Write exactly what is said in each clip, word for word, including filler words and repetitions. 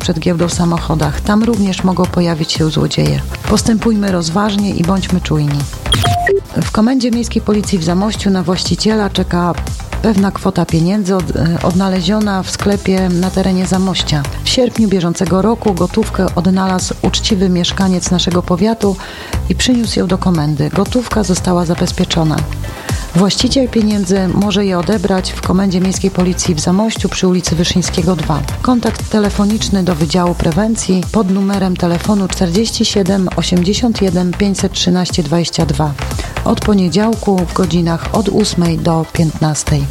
przed giełdą w samochodach. Tam również mogą pojawić się złodzieje. Postępujmy rozważnie i bądźmy czujni. W Komendzie Miejskiej Policji w Zamościu na właściciela czeka pewna kwota pieniędzy od, odnaleziona w sklepie na terenie Zamościa. W sierpniu bieżącego roku gotówkę odnalazł uczciwy mieszkaniec naszego powiatu i przyniósł ją do komendy. Gotówka została zabezpieczona. Właściciel pieniędzy może je odebrać w Komendzie Miejskiej Policji w Zamościu przy ulicy Wyszyńskiego dwa. Kontakt telefoniczny do Wydziału Prewencji pod numerem telefonu czterdzieści siedem osiemdziesiąt jeden pięćset trzynaście dwadzieścia dwa. Od poniedziałku w godzinach od ósmej do piętnastej.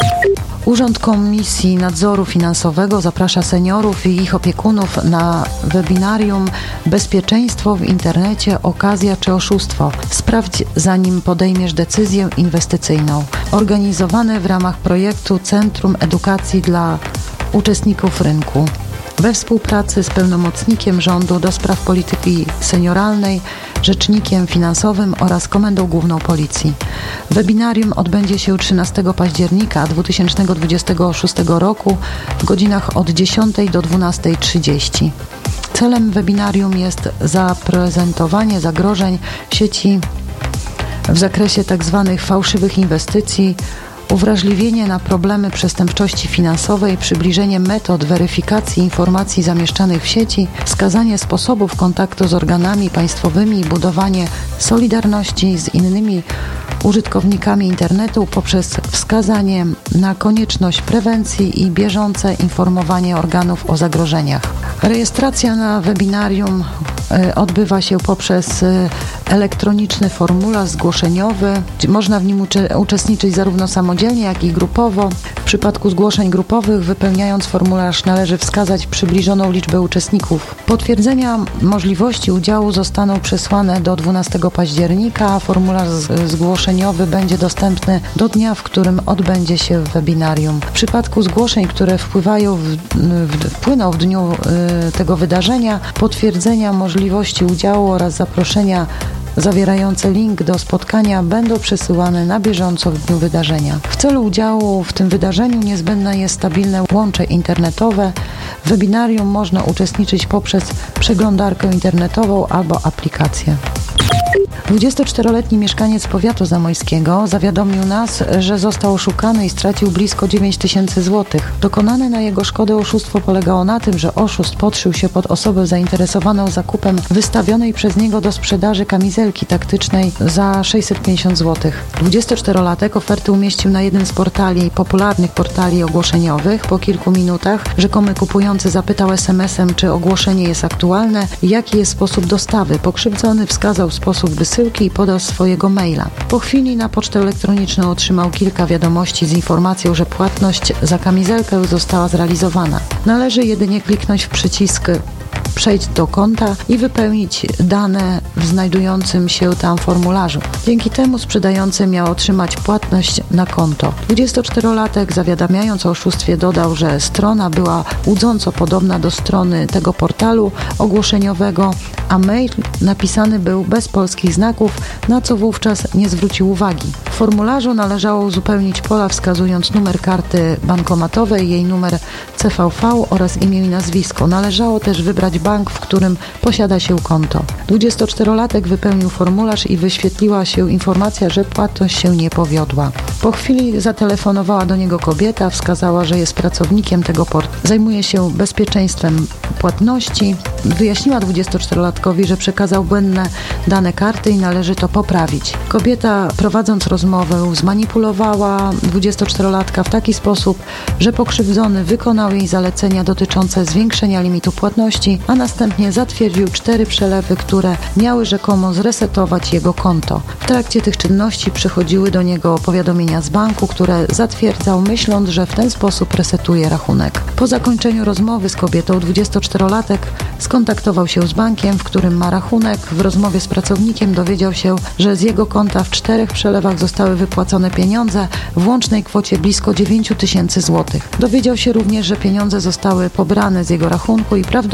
Urząd Komisji Nadzoru Finansowego zaprasza seniorów i ich opiekunów na webinarium Bezpieczeństwo w internecie, okazja czy oszustwo. Sprawdź, zanim podejmiesz decyzję inwestycyjną. Organizowane w ramach projektu Centrum Edukacji dla Uczestników Rynku. We współpracy z pełnomocnikiem rządu do spraw polityki senioralnej, rzecznikiem finansowym oraz Komendą Główną Policji. Webinarium odbędzie się trzynastego października dwa tysiące dwudziestego szóstego roku w godzinach od dziesiątej do dwunastej trzydzieści. Celem webinarium jest zaprezentowanie zagrożeń sieci w zakresie tzw. fałszywych inwestycji, uwrażliwienie na problemy przestępczości finansowej, przybliżenie metod weryfikacji informacji zamieszczanych w sieci, wskazanie sposobów kontaktu z organami państwowymi i budowanie solidarności z innymi użytkownikami internetu poprzez wskazanie na konieczność prewencji i bieżące informowanie organów o zagrożeniach. Rejestracja na webinarium odbywa się poprzez elektroniczny formularz zgłoszeniowy. Można w nim uczestniczyć zarówno samodzielnie, jak i grupowo. W przypadku zgłoszeń grupowych, wypełniając formularz, należy wskazać przybliżoną liczbę uczestników. Potwierdzenia możliwości udziału zostaną przesłane do dwunastego października. Formularz zgłoszeniowy będzie dostępny do dnia, w którym odbędzie się webinarium. W przypadku zgłoszeń, które wpływają w, w, wpłyną w dniu y, tego wydarzenia, potwierdzenia możliwości udziału oraz zaproszenia zawierające link do spotkania będą przesyłane na bieżąco w dniu wydarzenia. W celu udziału w tym wydarzeniu niezbędne jest stabilne łącze internetowe. W webinarium można uczestniczyć poprzez przeglądarkę internetową albo aplikację. dwudziestoczteroletni mieszkaniec powiatu zamojskiego zawiadomił nas, że został oszukany i stracił blisko dziewięć tysięcy złotych. Dokonane na jego szkodę oszustwo polegało na tym, że oszust podszył się pod osobę zainteresowaną zakupem wystawionej przez niego do sprzedaży kamizelki taktycznej za sześćset pięćdziesiąt złotych. dwudziestoczterolatek oferty umieścił na jednym z portali, popularnych portali ogłoszeniowych. Po kilku minutach rzekomy kupujący zapytał es em esem, czy ogłoszenie jest aktualne i jaki jest sposób dostawy. Pokrzywdzony wskazał sposób wysyłki i podał swojego maila. Po chwili na pocztę elektroniczną otrzymał kilka wiadomości z informacją, że płatność za kamizelkę została zrealizowana. Należy jedynie kliknąć w przycisk Przejdź do konta i wypełnić dane w znajdującym się tam formularzu. Dzięki temu sprzedający miał otrzymać płatność na konto. dwudziestoczterolatek, zawiadamiając o oszustwie, dodał, że strona była łudząco podobna do strony tego portalu ogłoszeniowego, a mail napisany był bez polskich znaków, na co wówczas nie zwrócił uwagi. W formularzu należało uzupełnić pola wskazując numer karty bankomatowej, jej numer ce ve ve oraz imię i nazwisko. Należało też wybrać bank, w którym posiada się konto. dwudziestoczterolatek wypełnił formularz i wyświetliła się informacja, że płatność się nie powiodła. Po chwili zatelefonowała do niego kobieta, wskazała, że jest pracownikiem tego portu. Zajmuje się bezpieczeństwem płatności. Wyjaśniła dwudziestoczterolatkowi, że przekazał błędne dane karty i należy to poprawić. Kobieta, prowadząc rozmowę, zmanipulowała dwudziestoczterolatka w taki sposób, że pokrzywdzony wykonał jej zalecenia dotyczące zwiększenia limitu płatności, a następnie zatwierdził cztery przelewy, które miały rzekomo zresetować jego konto. W trakcie tych czynności przychodziły do niego powiadomienia z banku, które zatwierdzał, myśląc, że w ten sposób resetuje rachunek. Po zakończeniu rozmowy z kobietą dwudziestoczterolatek skontaktował się z bankiem, w którym ma rachunek. W rozmowie z pracownikiem dowiedział się, że z jego konta w czterech przelewach zostały wypłacone pieniądze w łącznej kwocie blisko dziewięć tysięcy złotych. Dowiedział się również, że pieniądze zostały pobrane z jego rachunku i prawdopodobnie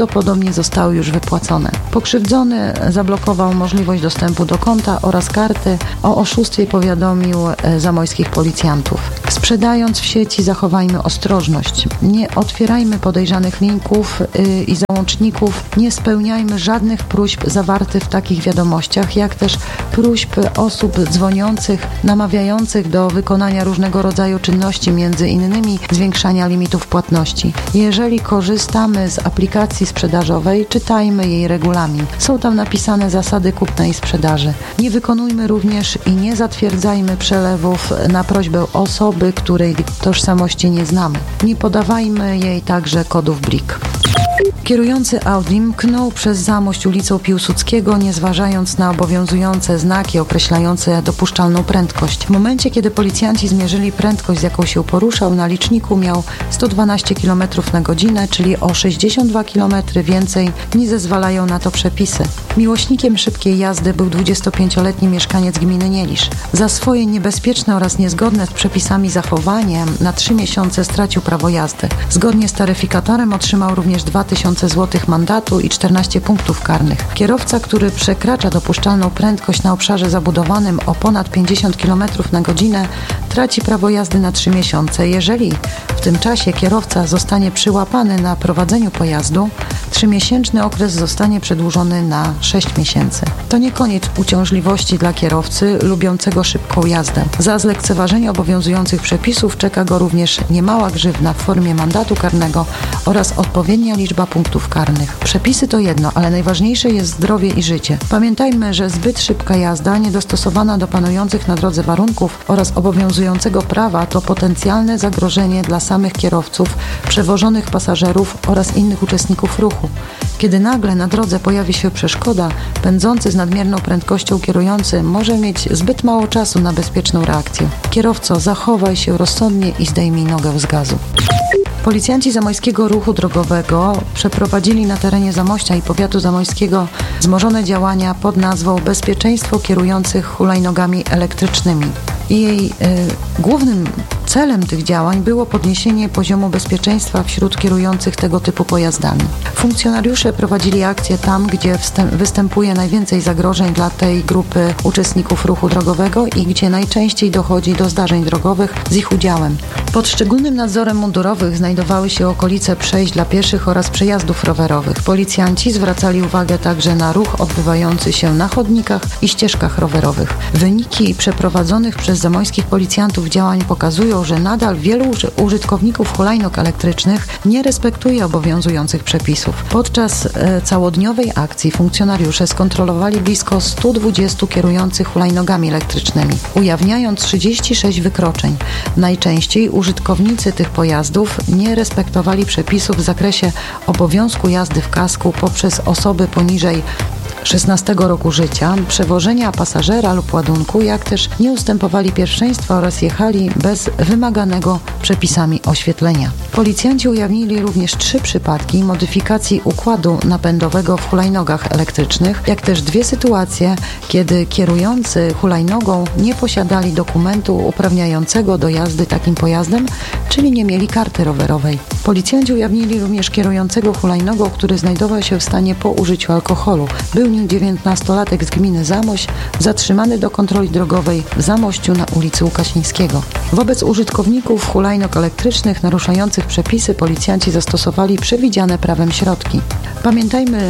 nie zostały już wypłacone. Pokrzywdzony zablokował możliwość dostępu do konta oraz karty. O oszustwie powiadomił zamojskich policjantów. Sprzedając w sieci zachowajmy ostrożność. Nie otwierajmy podejrzanych linków yy, i załączników. Nie spełniajmy żadnych próśb zawartych w takich wiadomościach, jak też próśb osób dzwoniących, namawiających do wykonania różnego rodzaju czynności, między innymi zwiększania limitów płatności. Jeżeli korzystamy z aplikacji sprzedażowej, czytajmy jej regulamin. Są tam napisane zasady kupna i sprzedaży. Nie wykonujmy również i nie zatwierdzajmy przelewów na prośbę osoby, której tożsamości nie znamy. Nie podawajmy jej także kodów B R I C. Kierujący Audi mknął przez Zamość ulicą Piłsudskiego, nie zważając na obowiązujące znaki określające dopuszczalną prędkość. W momencie, kiedy policjanci zmierzyli prędkość, z jaką się poruszał, na liczniku miał sto dwanaście kilometrów na godzinę, czyli o sześćdziesiąt dwa kilometry więcej, nie zezwalają na to przepisy. Miłośnikiem szybkiej jazdy był dwudziestopięcioletni mieszkaniec gminy Nielisz. Za swoje niebezpieczne oraz niezgodne z przepisami zachowanie na trzy miesiące stracił prawo jazdy. Zgodnie z taryfikatorem otrzymał również dwa tysiące złotych mandatu i czternaście punktów karnych. Kierowca, który przekracza dopuszczalną prędkość na obszarze zabudowanym o ponad pięćdziesiąt kilometrów na godzinę, traci prawo jazdy na trzy miesiące. Jeżeli w tym czasie kierowca zostanie przyłapany na prowadzeniu pojazdu, trzymiesięczny okres zostanie przedłużony na sześć miesięcy. To nie koniec uciążliwości dla kierowcy lubiącego szybką jazdę. Za zlekceważenie obowiązujących przepisów czeka go również niemała grzywna w formie mandatu karnego oraz odpowiednia liczba punktów karnych. Przepisy to jedno, ale najważniejsze jest zdrowie i życie. Pamiętajmy, że zbyt szybka jazda, niedostosowana do panujących na drodze warunków oraz obowiązującego prawa to potencjalne zagrożenie dla samych kierowców, przewożonych pasażerów oraz innych uczestników ruchu. Kiedy nagle na drodze pojawi się przeszkoda, pędzący z nadmierną prędkością kierujący może mieć zbyt mało czasu na bezpieczną reakcję. Kierowco, zachowaj się rozsądnie i zdejmij nogę z gazu. Policjanci Zamojskiego Ruchu Drogowego przeprowadzili na terenie Zamościa i powiatu zamojskiego wzmożone działania pod nazwą Bezpieczeństwo kierujących hulajnogami elektrycznymi. I jej y, głównym celem tych działań było podniesienie poziomu bezpieczeństwa wśród kierujących tego typu pojazdami. Funkcjonariusze prowadzili akcje tam, gdzie wstęp, występuje najwięcej zagrożeń dla tej grupy uczestników ruchu drogowego i gdzie najczęściej dochodzi do zdarzeń drogowych z ich udziałem. Pod szczególnym nadzorem mundurowych znajdowały się okolice przejść dla pieszych oraz przejazdów rowerowych. Policjanci zwracali uwagę także na ruch odbywający się na chodnikach i ścieżkach rowerowych. Wyniki przeprowadzonych przez zamojskich policjantów działań pokazują, że nadal wielu użytkowników hulajnóg elektrycznych nie respektuje obowiązujących przepisów. Podczas e, całodniowej akcji funkcjonariusze skontrolowali blisko stu dwudziestu kierujących hulajnogami elektrycznymi, ujawniając trzydzieści sześć wykroczeń. Najczęściej użytkownicy tych pojazdów nie respektowali przepisów w zakresie obowiązku jazdy w kasku poprzez osoby poniżej szesnastego roku życia, przewożenia pasażera lub ładunku, jak też nie ustępowali pierwszeństwa oraz jechali bez wymaganego przepisami oświetlenia. Policjanci ujawnili również trzy przypadki modyfikacji układu napędowego w hulajnogach elektrycznych, jak też dwie sytuacje, kiedy kierujący hulajnogą nie posiadali dokumentu uprawniającego do jazdy takim pojazdem, czyli nie mieli karty rowerowej. Policjanci ujawnili również kierującego hulajnogą, który znajdował się w stanie po użyciu alkoholu. Był nim dziewiętnastolatek z gminy Zamość, zatrzymany do kontroli drogowej w Zamościu na ulicy Łukasińskiego. Wobec użytkowników hulajnóg elektrycznych naruszających przepisy policjanci zastosowali przewidziane prawem środki. Pamiętajmy,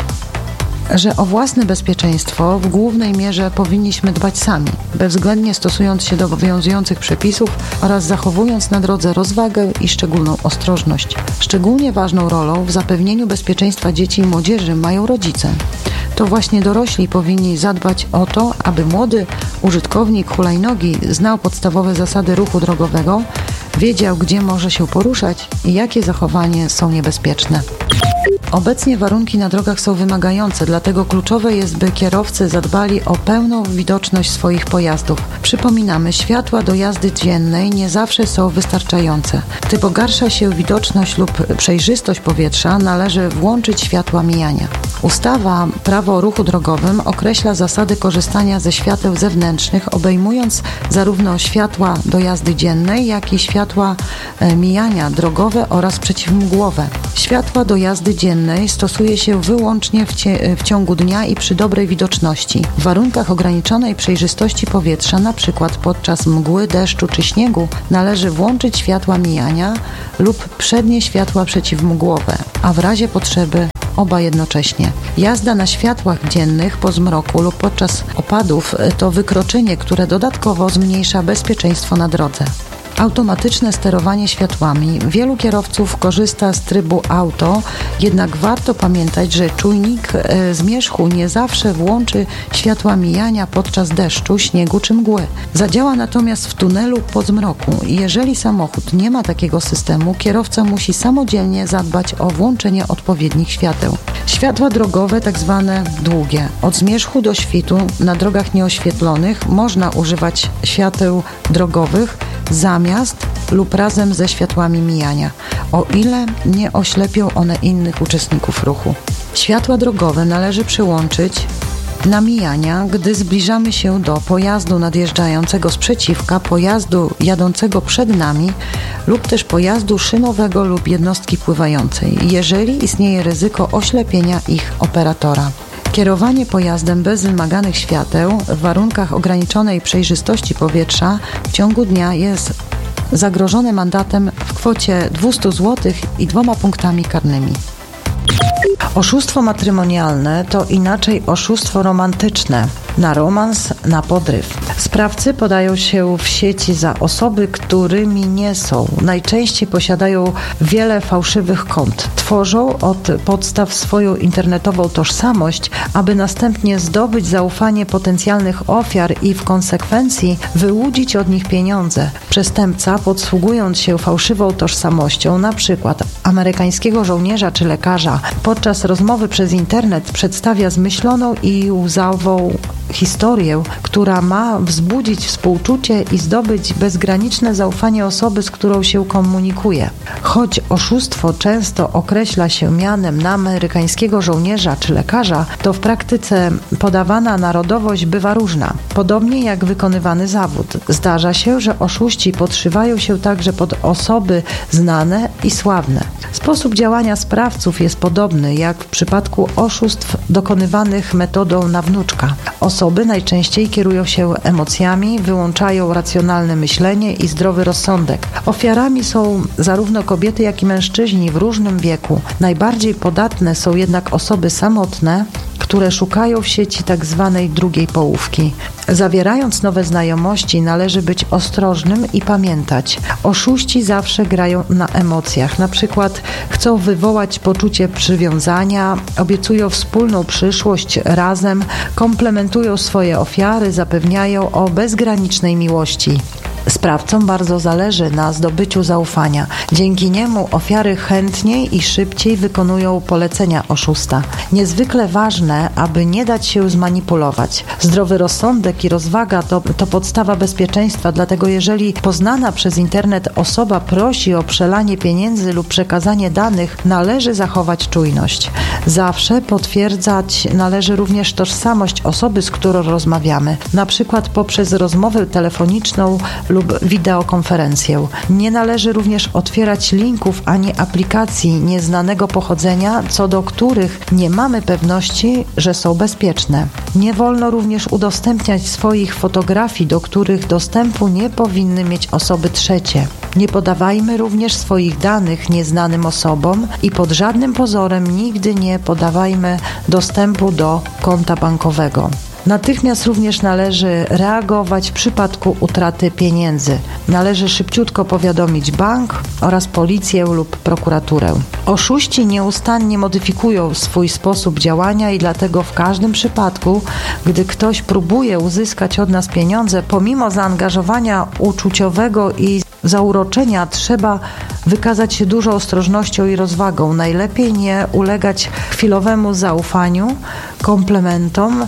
że o własne bezpieczeństwo w głównej mierze powinniśmy dbać sami, bezwzględnie stosując się do obowiązujących przepisów oraz zachowując na drodze rozwagę i szczególną ostrożność. Szczególnie ważną rolą w zapewnieniu bezpieczeństwa dzieci i młodzieży mają rodzice. To właśnie dorośli powinni zadbać o to, aby młody użytkownik hulajnogi znał podstawowe zasady ruchu drogowego, wiedział, gdzie może się poruszać i jakie zachowania są niebezpieczne. Obecnie warunki na drogach są wymagające, dlatego kluczowe jest, by kierowcy zadbali o pełną widoczność swoich pojazdów. Przypominamy, światła do jazdy dziennej nie zawsze są wystarczające. Gdy pogarsza się widoczność lub przejrzystość powietrza, należy włączyć światła mijania. Ustawa Prawo o ruchu drogowym określa zasady korzystania ze świateł zewnętrznych, obejmując zarówno światła do jazdy dziennej, jak i światła mijania drogowe oraz przeciwmgłowe. Światła do jazdy dziennej stosuje się wyłącznie w, cie- w ciągu dnia i przy dobrej widoczności. W warunkach ograniczonej przejrzystości powietrza, na przykład podczas mgły, deszczu czy śniegu, należy włączyć światła mijania lub przednie światła przeciwmgłowe, a w razie potrzeby oba jednocześnie. Jazda na światłach dziennych po zmroku lub podczas opadów to wykroczenie, które dodatkowo zmniejsza bezpieczeństwo na drodze. Automatyczne sterowanie światłami. Wielu kierowców korzysta z trybu auto, jednak warto pamiętać, że czujnik zmierzchu nie zawsze włączy światła mijania podczas deszczu, śniegu czy mgły. Zadziała natomiast w tunelu po zmroku. Jeżeli samochód nie ma takiego systemu, kierowca musi samodzielnie zadbać o włączenie odpowiednich świateł. Światła drogowe, tak zwane długie. Od zmierzchu do świtu na drogach nieoświetlonych można używać świateł drogowych zamiast lub razem ze światłami mijania, o ile nie oślepią one innych uczestników ruchu. Światła drogowe należy przyłączyć na mijania, gdy zbliżamy się do pojazdu nadjeżdżającego z przeciwka, pojazdu jadącego przed nami lub też pojazdu szynowego lub jednostki pływającej, jeżeli istnieje ryzyko oślepienia ich operatora. Kierowanie pojazdem bez wymaganych świateł w warunkach ograniczonej przejrzystości powietrza w ciągu dnia jest zagrożone mandatem w kwocie dwieście złotych i dwoma punktami karnymi. Oszustwo matrymonialne to inaczej oszustwo romantyczne. Na romans, na podryw. Sprawcy podają się w sieci za osoby, którymi nie są. Najczęściej posiadają wiele fałszywych kont. Tworzą od podstaw swoją internetową tożsamość, aby następnie zdobyć zaufanie potencjalnych ofiar i w konsekwencji wyłudzić od nich pieniądze. Przestępca, podsługując się fałszywą tożsamością, na przykład amerykańskiego żołnierza czy lekarza, podczas rozmowy przez internet przedstawia zmyśloną i łzawą historię, która ma wzbudzić współczucie i zdobyć bezgraniczne zaufanie osoby, z którą się komunikuje. Choć oszustwo często określa się mianem na amerykańskiego żołnierza czy lekarza, to w praktyce podawana narodowość bywa różna, podobnie jak wykonywany zawód. Zdarza się, że oszuści podszywają się także pod osoby znane i sławne. Sposób działania sprawców jest podobny jak w przypadku oszustw dokonywanych metodą na wnuczka. Osoby najczęściej kierują się emocjami, wyłączają racjonalne myślenie i zdrowy rozsądek. Ofiarami są zarówno kobiety, jak i mężczyźni w różnym wieku. Najbardziej podatne są jednak osoby samotne, które szukają w sieci tak zwanej drugiej połówki. Zawierając nowe znajomości, należy być ostrożnym i pamiętać. Oszuści zawsze grają na emocjach. Na przykład chcą wywołać poczucie przywiązania, obiecują wspólną przyszłość razem, komplementują swoje ofiary, zapewniają o bezgranicznej miłości. Sprawcom bardzo zależy na zdobyciu zaufania. Dzięki niemu ofiary chętniej i szybciej wykonują polecenia oszusta. Niezwykle ważne, aby nie dać się zmanipulować. Zdrowy rozsądek i rozwaga to, to podstawa bezpieczeństwa, dlatego jeżeli poznana przez internet osoba prosi o przelanie pieniędzy lub przekazanie danych, należy zachować czujność. Zawsze potwierdzać należy również tożsamość osoby, z którą rozmawiamy, na przykład poprzez rozmowę telefoniczną lub wideokonferencję. Nie należy również otwierać linków ani aplikacji nieznanego pochodzenia, co do których nie mamy pewności, że są bezpieczne. Nie wolno również udostępniać swoich fotografii, do których dostępu nie powinny mieć osoby trzecie. Nie podawajmy również swoich danych nieznanym osobom i pod żadnym pozorem nigdy nie podawajmy dostępu do konta bankowego. Natychmiast również należy reagować w przypadku utraty pieniędzy. Należy szybciutko powiadomić bank oraz policję lub prokuraturę. Oszuści nieustannie modyfikują swój sposób działania i dlatego w każdym przypadku, gdy ktoś próbuje uzyskać od nas pieniądze, pomimo zaangażowania uczuciowego i zauroczenia, trzeba wykazać się dużą ostrożnością i rozwagą. Najlepiej nie ulegać chwilowemu zaufaniu, komplementom,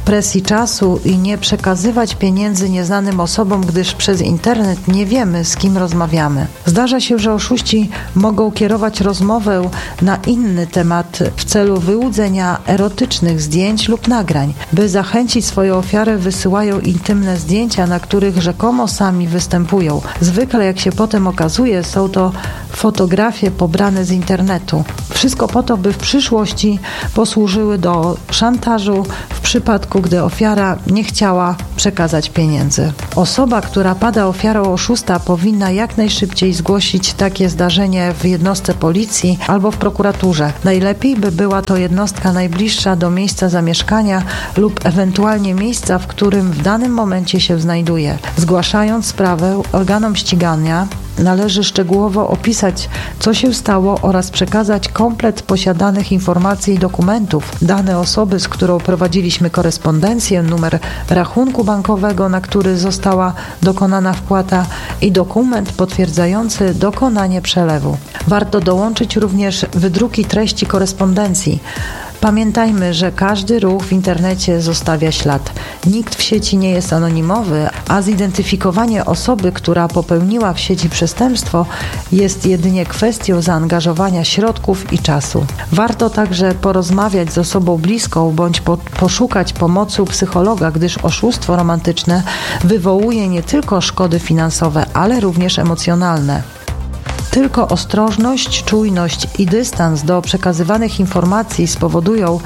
presji czasu i nie przekazywać pieniędzy nieznanym osobom, gdyż przez internet nie wiemy, z kim rozmawiamy. Zdarza się, że oszuści mogą kierować rozmowę na inny temat w celu wyłudzenia erotycznych zdjęć lub nagrań. By zachęcić swoją ofiarę, wysyłają intymne zdjęcia, na których rzekomo sami występują. Zwykle, jak się potem okazuje, są to fotografie pobrane z internetu. Wszystko po to, by w przyszłości posłużyły do szantażu w przypadku, gdy ofiara nie chciała przekazać pieniędzy. Osoba, która pada ofiarą oszusta, powinna jak najszybciej zgłosić takie zdarzenie w jednostce policji albo w prokuraturze. Najlepiej by była to jednostka najbliższa do miejsca zamieszkania lub ewentualnie miejsca, w którym w danym momencie się znajduje. Zgłaszając sprawę organom ścigania, należy szczegółowo opisać, co się stało oraz przekazać komplet posiadanych informacji i dokumentów, dane osoby, z którą prowadziliśmy korespondencję, numer rachunku bankowego, na który została dokonana wpłata i dokument potwierdzający dokonanie przelewu. Warto dołączyć również wydruki treści korespondencji. Pamiętajmy, że każdy ruch w internecie zostawia ślad. Nikt w sieci nie jest anonimowy, a zidentyfikowanie osoby, która popełniła w sieci przestępstwo, jest jedynie kwestią zaangażowania środków i czasu. Warto także porozmawiać z osobą bliską bądź po, poszukać pomocy u psychologa, gdyż oszustwo romantyczne wywołuje nie tylko szkody finansowe, ale również emocjonalne. Tylko ostrożność, czujność i dystans do przekazywanych informacji spowodują,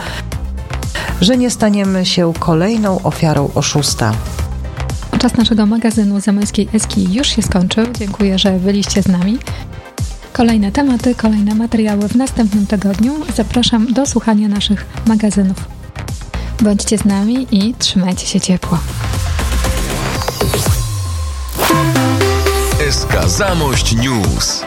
że nie staniemy się kolejną ofiarą oszusta. Czas naszego magazynu Zamojskiej Eski już się skończył. Dziękuję, że byliście z nami. Kolejne tematy, kolejne materiały w następnym tygodniu. Zapraszam do słuchania naszych magazynów. Bądźcie z nami i trzymajcie się ciepło. S K Zamość News.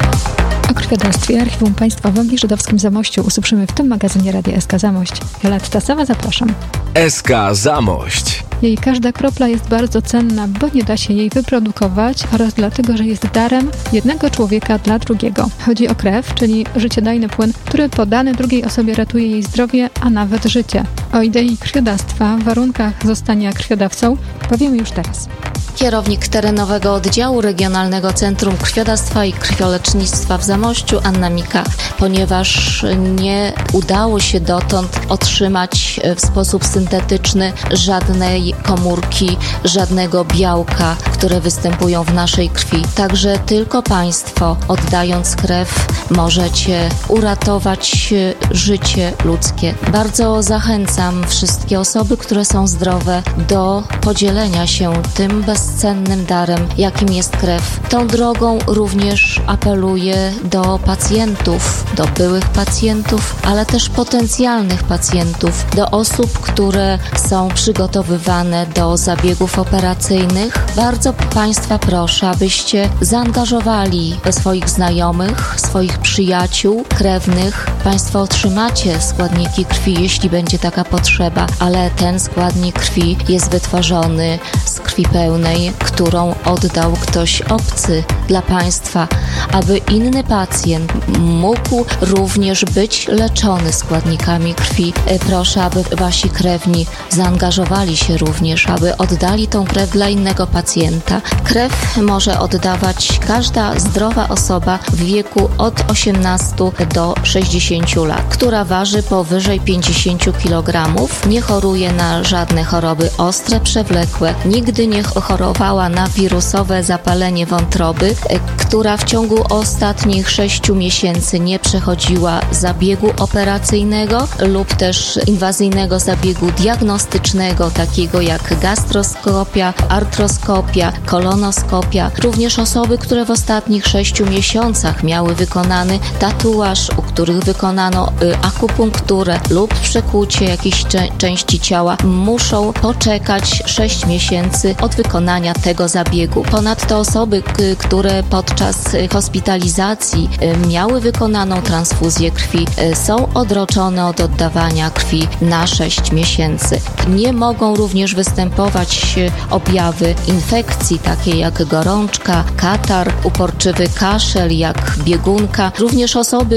O krwiodawstwie Archiwum Państwowym i Żydowskim Zamościu usłyszymy w tym magazynie Radia S K Zamość. Jolanta Sowa, zapraszam. S K Zamość. Jej każda kropla jest bardzo cenna, bo nie da się jej wyprodukować oraz dlatego, że jest darem jednego człowieka dla drugiego. Chodzi o krew, czyli życiodajny płyn, który podany drugiej osobie ratuje jej zdrowie, a nawet życie. O idei krwiodawstwa, warunkach zostania krwiodawcą powiemy już teraz. Kierownik terenowego oddziału Regionalnego Centrum Krwiodawstwa i Krwiolecznictwa w Zamościu, Anna Mika. Ponieważ nie udało się dotąd otrzymać w sposób syntetyczny żadnej komórki, żadnego białka, które występują w naszej krwi. Także tylko Państwo, oddając krew, możecie uratować życie ludzkie. Bardzo zachęcam wszystkie osoby, które są zdrowe, do podzielenia się tym bezcennym darem, jakim jest krew. Tą drogą również apeluję do pacjentów, do byłych pacjentów, ale też potencjalnych pacjentów, do osób, które są przygotowywane do zabiegów operacyjnych. Bardzo Państwa proszę, abyście zaangażowali swoich znajomych, swoich przyjaciół, krewnych. Państwo otrzymacie składniki krwi, jeśli będzie taka potrzeba, ale ten składnik krwi jest wytworzony z krwi pełnej, którą oddał ktoś obcy dla Państwa, aby inny pacjent mógł również być leczony składnikami krwi. Proszę, aby Wasi krewni zaangażowali się również, aby oddali tą krew dla innego pacjenta. Krew może oddawać każda zdrowa osoba w wieku od osiemnastu do sześćdziesięciu lat, która waży powyżej pięćdziesiąt kilogramów, nie choruje na żadne choroby ostre, przewlekłe, nigdy nie chorowała na wirusowe zapalenie wątroby, która w ciągu ostatnich sześciu miesięcy nie przechodziła zabiegu operacyjnego lub też inwazyjnego zabiegu diagnostycznego, takiego jak gastroskopia, artroskopia, kolonoskopia. Również osoby, które w ostatnich sześciu miesiącach miały wykonany tatuaż, u których wykonano y, akupunkturę lub przekłucie jakiejś cze- części ciała, muszą poczekać sześć miesięcy od wykonania tego zabiegu. Ponadto osoby, k- które podczas y, hospitalizacji y, miały wykonaną transfuzję krwi, y, są odroczone od oddawania krwi na sześć miesięcy. Nie mogą również występować y, objawy infekcji, takie jak gorączka, katar, uporczywy kaszel, jak biegunka. Również osoby, k- u których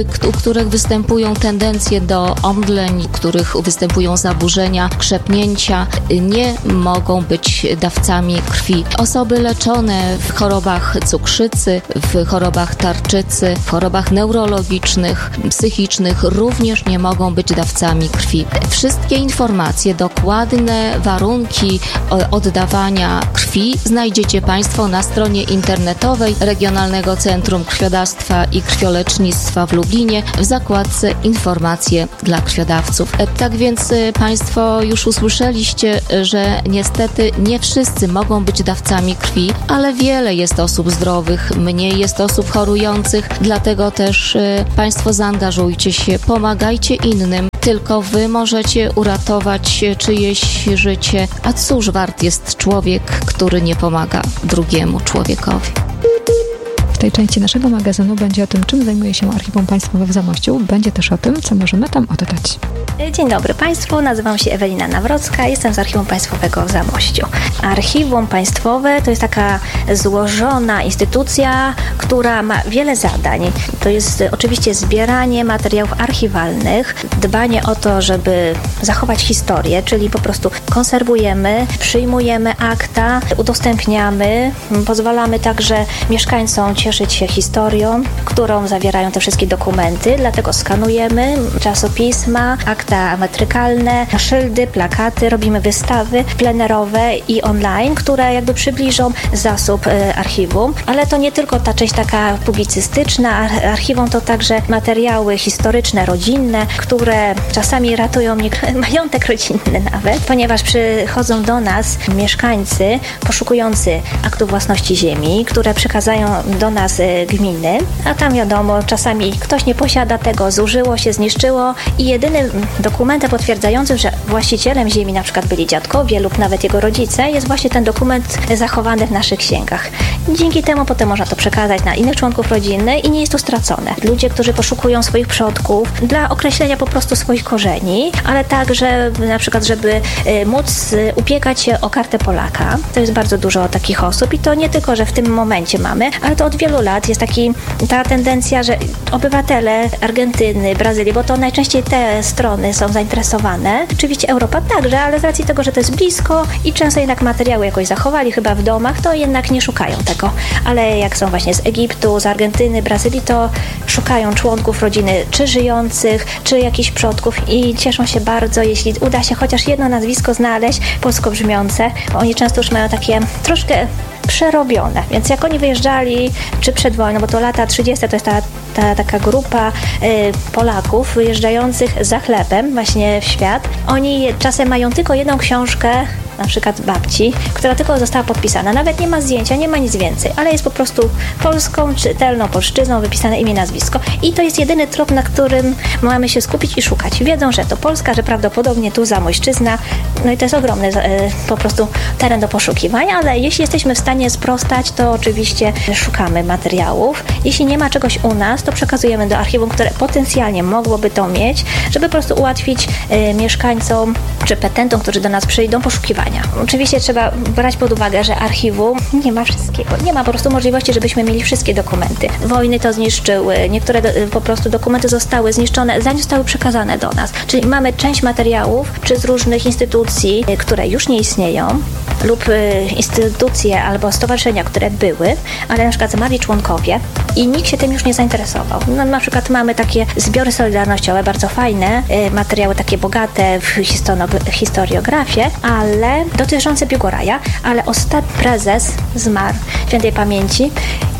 których występują tendencje do omdleń, w których występują zaburzenia, krzepnięcia, nie mogą być dawcami krwi. Osoby leczone w chorobach cukrzycy, w chorobach tarczycy, w chorobach neurologicznych, psychicznych również nie mogą być dawcami krwi. Wszystkie informacje, dokładne warunki oddawania krwi znajdziecie Państwo na stronie internetowej Regionalnego Centrum Krwiodawstwa i Krwiolecznictwa w Lublinie w zakładce Informacje dla krwiodawców. Tak więc Państwo już usłyszeliście, że niestety nie wszyscy mogą być dawcami krwi, ale wiele jest osób zdrowych, mniej jest osób chorujących, dlatego też Państwo zaangażujcie się, pomagajcie innym. Tylko Wy możecie uratować czyjeś życie, a cóż wart jest człowiek, który nie pomaga drugiemu człowiekowi. W tej części naszego magazynu będzie o tym, czym zajmuje się Archiwum Państwowe w Zamościu. Będzie też o tym, co możemy tam oddać. Dzień dobry Państwu, nazywam się Ewelina Nawrocka, jestem z Archiwum Państwowego w Zamościu. Archiwum Państwowe to jest taka złożona instytucja, która ma wiele zadań. To jest oczywiście zbieranie materiałów archiwalnych, dbanie o to, żeby zachować historię, czyli po prostu konserwujemy, przyjmujemy akta, udostępniamy, pozwalamy także mieszkańcom cieszyć się historią, którą zawierają te wszystkie dokumenty, dlatego skanujemy czasopisma, akta metrykalne, szyldy, plakaty, robimy wystawy plenerowe i online, które jakby przybliżą zasób e, archiwum, ale to nie tylko ta część taka publicystyczna, archiwum to także materiały historyczne, rodzinne, które czasami ratują mnie, majątek rodzinny nawet, ponieważ przychodzą do nas mieszkańcy poszukujący aktów własności ziemi, które przekazają do nas e, gminy, a tam wiadomo, czasami ktoś nie posiada tego, zużyło się, zniszczyło i jedynym dokumentem potwierdzającym, że właścicielem ziemi na przykład byli dziadkowie lub nawet jego rodzice, jest właśnie ten dokument zachowany w naszych księgach. Dzięki temu potem można to przekazać na innych członków rodziny i nie jest to stracone. Ludzie, którzy poszukują swoich przodków dla określenia po prostu swoich korzeni, ale także na przykład, żeby móc ubiegać się o kartę Polaka. To jest bardzo dużo takich osób i to nie tylko, że w tym momencie mamy, ale to od wielu lat jest taki, ta tendencja, że obywatele Argentyny, Brazylii, bo to najczęściej te strony są zainteresowane. Oczywiście Europa także, ale z racji tego, że to jest blisko i często jednak materiały jakoś zachowali chyba w domach, to jednak nie szukają tego. Ale jak są właśnie z Egiptu, z Argentyny, Brazylii, to szukają członków rodziny, czy żyjących, czy jakichś przodków i cieszą się bardzo, jeśli uda się chociaż jedno nazwisko znaleźć, polsko brzmiące, bo oni często już mają takie troszkę przerobione, więc jak oni wyjeżdżali, czy przed wojną, bo to lata trzydzieste, to jest ta, ta taka grupa y, Polaków wyjeżdżających za chlebem właśnie w świat, oni czasem mają tylko jedną książkę, na przykład babci, która tylko została podpisana. Nawet nie ma zdjęcia, nie ma nic więcej, ale jest po prostu polską, czytelną polszczyzną wypisane imię, nazwisko. I to jest jedyny trop, na którym mamy się skupić i szukać. Wiedzą, że to Polska, że prawdopodobnie tu Zamojszczyzna. No i to jest ogromny e, po prostu teren do poszukiwania, ale jeśli jesteśmy w stanie sprostać, to oczywiście szukamy materiałów. Jeśli nie ma czegoś u nas, to przekazujemy do archiwum, które potencjalnie mogłoby to mieć, żeby po prostu ułatwić e, mieszkańcom czy petentom, którzy do nas przyjdą, poszukiwania. Oczywiście trzeba brać pod uwagę, że archiwum nie ma wszystkiego. Nie ma po prostu możliwości, żebyśmy mieli wszystkie dokumenty. Wojny to zniszczyły, niektóre do, po prostu dokumenty zostały zniszczone, zanim zostały przekazane do nas. Czyli mamy część materiałów, czy z różnych instytucji, które już nie istnieją, lub instytucje albo stowarzyszenia, które były, ale na przykład zmarli członkowie i nikt się tym już nie zainteresował. No, na przykład mamy takie zbiory solidarnościowe, bardzo fajne, materiały takie bogate w historiografię, ale dotyczące Biłogoraja, ale ostatni prezes zmarł świętej pamięci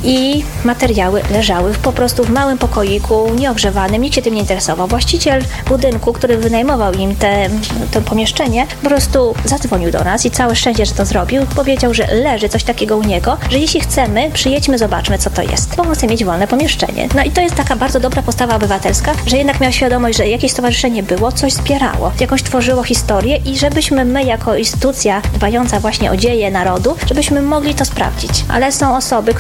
i materiały leżały po prostu w małym pokoiku, nieogrzewanym, nikt się tym nie interesował. Właściciel budynku, który wynajmował im te, to pomieszczenie, po prostu zadzwonił do nas i całe szczęście, że to zrobił, powiedział, że leży coś takiego u niego, że jeśli chcemy, przyjedźmy, zobaczmy, co to jest, bo chcę mieć wolne pomieszczenie. No i to jest taka bardzo dobra postawa obywatelska, że jednak miał świadomość, że jakieś stowarzyszenie było, coś wspierało, jakąś tworzyło historię i żebyśmy my jako instytucja dbająca właśnie o dzieje narodu, żebyśmy mogli to sprawdzić. Ale są osoby, które niestety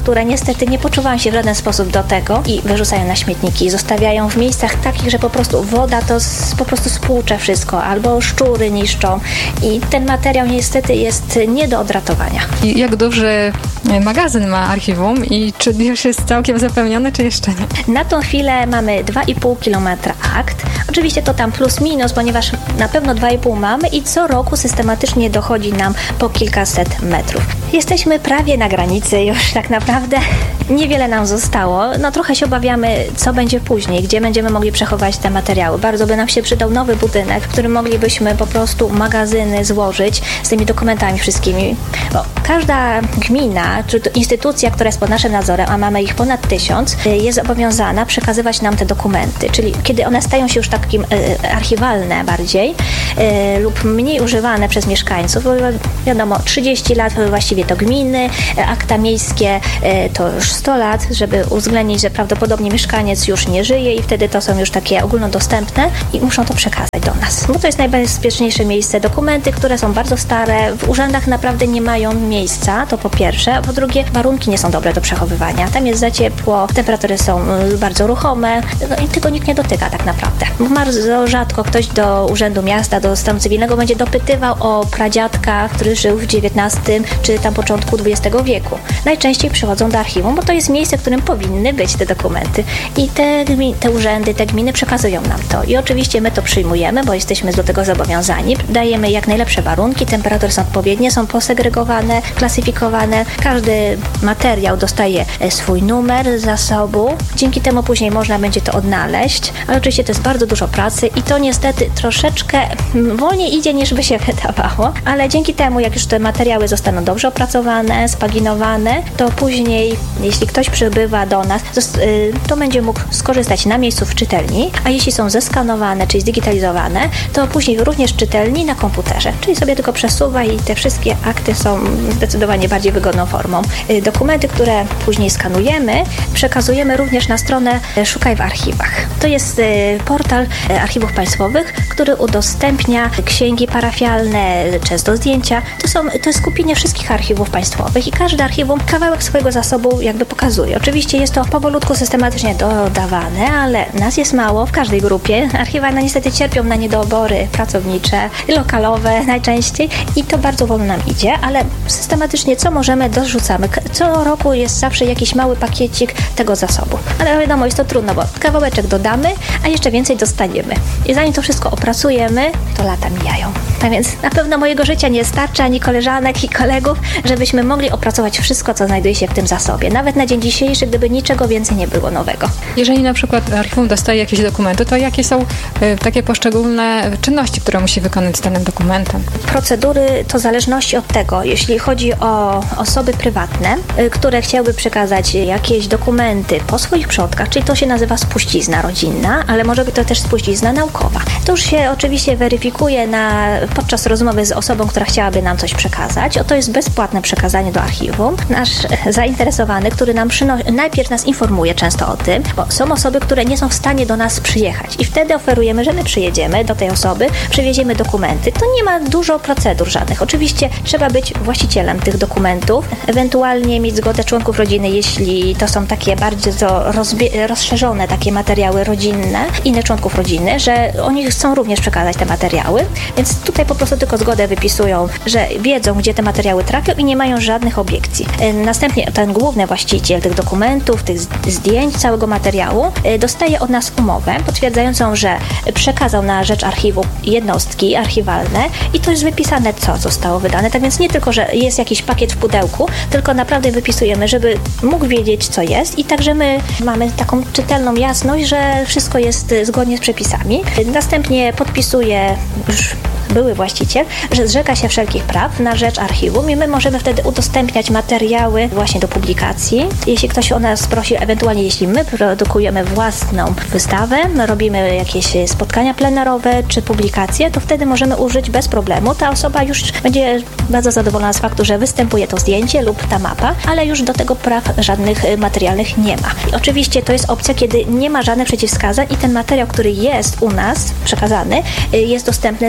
niestety nie poczuwają się w żaden sposób do tego i wyrzucają na śmietniki. Zostawiają w miejscach takich, że po prostu woda to z, po prostu spłucze wszystko, albo szczury niszczą i ten materiał niestety jest nie do odratowania. I jak duży magazyn ma archiwum i czy już jest całkiem zapełniony, czy jeszcze nie? Na tą chwilę mamy dwa i pół kilometra akt. Oczywiście to tam plus minus, ponieważ na pewno dwa i pół mamy i co roku systematycznie dochodzi nam po kilkaset metrów. Jesteśmy prawie na granicy już tak naprawdę. Niewiele nam zostało. No trochę się obawiamy, co będzie później, gdzie będziemy mogli przechować te materiały. Bardzo by nam się przydał nowy budynek, w którym moglibyśmy po prostu magazyny złożyć z tymi dokumentami wszystkimi. Bo każda gmina, czy to instytucja, która jest pod naszym nadzorem, a mamy ich ponad tysiąc, jest zobowiązana przekazywać nam te dokumenty. Czyli kiedy one stają się już takim e, archiwalne bardziej e, lub mniej używane przez mieszkańców, bo wiadomo, trzydzieści lat właściwie to gminy, akta miejskie e, to już sto lat, żeby uwzględnić, że prawdopodobnie mieszkaniec już nie żyje i wtedy to są już takie ogólnodostępne i muszą to przekazać do nas. Bo to jest najbezpieczniejsze miejsce. Dokumenty, które są bardzo stare, w urzędach naprawdę nie mają miejsca, to po pierwsze, a po drugie warunki nie są dobre do przechowywania. Tam jest za ciepło, temperatury są bardzo ruchome, no i tego nikt nie dotyka tak naprawdę. Bardzo rzadko ktoś do Urzędu Miasta, do stanu cywilnego będzie dopytywał o pradziadka, który żył w dziewiętnastym czy tam początku dwudziestego wieku. Najczęściej przychodzą do archiwum, bo to jest miejsce, w którym powinny być te dokumenty. I te, te urzędy, te gminy przekazują nam to. I oczywiście my to przyjmujemy, bo jesteśmy do tego zobowiązani. Dajemy jak najlepsze warunki, temperatury są odpowiednie, są posegregowane, klasyfikowane. Każdy materiał dostaje swój numer zasobu. Dzięki temu później można będzie to odnaleźć, ale oczywiście to jest bardzo dużo pracy i to niestety troszeczkę wolniej idzie niż by się wydawało, ale dzięki temu, jak już te materiały zostaną dobrze opracowane, spaginowane, to później, jeśli ktoś przybywa do nas, to będzie mógł skorzystać na miejscu w czytelni, a jeśli są zeskanowane, czyli zdigitalizowane, to później również w czytelni na komputerze, czyli sobie tylko przesuwa i te wszystkie akty są zdecydowanie bardziej wygodną formą. Dokumenty, które później skanujemy, przekazujemy również na stronę Szukaj w archiwach. To jest portal archiwów państwowych, który udostępnia księgi parafialne, często zdjęcia. To, są, to jest skupienie wszystkich archiwów państwowych i każde archiwum kawałek swojego zasobu jakby pokazuje. Oczywiście jest to powolutku systematycznie dodawane, ale nas jest mało w każdej grupie. Archiwa niestety cierpią na niedobory pracownicze, lokalowe najczęściej i to bardzo wolno nam idzie, ale systematycznie co możemy dorzucamy. Co roku jest zawsze jakiś mały pakiecik tego zasobu. Ale wiadomo, jest to trudno, bo kawałeczek dodamy, a jeszcze więcej dostaniemy. I zanim to wszystko opracujemy, to lata mijają. Tak więc na pewno mojego życia nie starczy, ani koleżanek i kolegów, żebyśmy mogli opracować wszystko, co znajduje się w tym zasobie. Nawet na dzień dzisiejszy, gdyby niczego więcej nie było nowego. Jeżeli na przykład archiwum dostaje jakieś dokumenty, to jakie są y, takie poszczególne czynności, które musi wykonać z danym dokumentem? Procedury to w zależności od tego, jeśli chodzi o osoby prywatne, y, które chciałyby przekazać jakieś dokumenty po swoich przodkach, czyli to się nazywa spuścizna rodzinna, ale może być to też spuścizna naukowa. To już się oczywiście weryfikuje na, podczas rozmowy z osobą, która chciałaby nam coś przekazać. O, to jest bezpłatne przekazanie do archiwum. Nasz zainteresowany, który nam przynosi, najpierw nas informuje często o tym, bo są osoby, które nie są w stanie do nas przyjechać i wtedy oferujemy, że my przyjedziemy do tej osoby, przywieziemy dokumenty. To nie ma dużo procedur żadnych. Oczywiście trzeba być właścicielem tych dokumentów, ewentualnie mieć zgodę członków rodziny, jeśli to są takie bardzo rozbie- rozszerzone takie materiały rodzinne, innych członków rodziny, że oni chcą również przekazać te materiały, więc tutaj po prostu tylko zgodę wypisują, że wiedzą, gdzie te materiały trafią i nie mają żadnych obiekcji. Następnie ten główny właściciel tych dokumentów, tych zdjęć, całego materiału dostaje od nas umowę potwierdzającą, że przekazał na rzecz archiwum jednostki archiwalne i to jest wypisane, co zostało wydane. Tak więc nie tylko, że jest jakiś pakiet w pudełku, tylko naprawdę wypisujemy, żeby mógł wiedzieć, co jest i także my mamy taką czytelną jasność, że wszystko jest zgodnie z przepisami. Następnie podpisuje już były właściciel, że zrzeka się wszelkich praw na rzecz archiwum i my możemy wtedy udostępniać materiały właśnie do publikacji. Jeśli ktoś o nas prosi, ewentualnie jeśli my produkujemy własną wystawę, robimy jakieś spotkania plenerowe czy publikacje, to wtedy możemy użyć bez problemu. Ta osoba już będzie bardzo zadowolona z faktu, że występuje to zdjęcie lub ta mapa, ale już do tego praw żadnych materialnych nie ma. I oczywiście to jest opcja, kiedy nie ma żadnych przeciwwskazań i ten materiał, który jest u nas przekazany, jest dostępny od razu.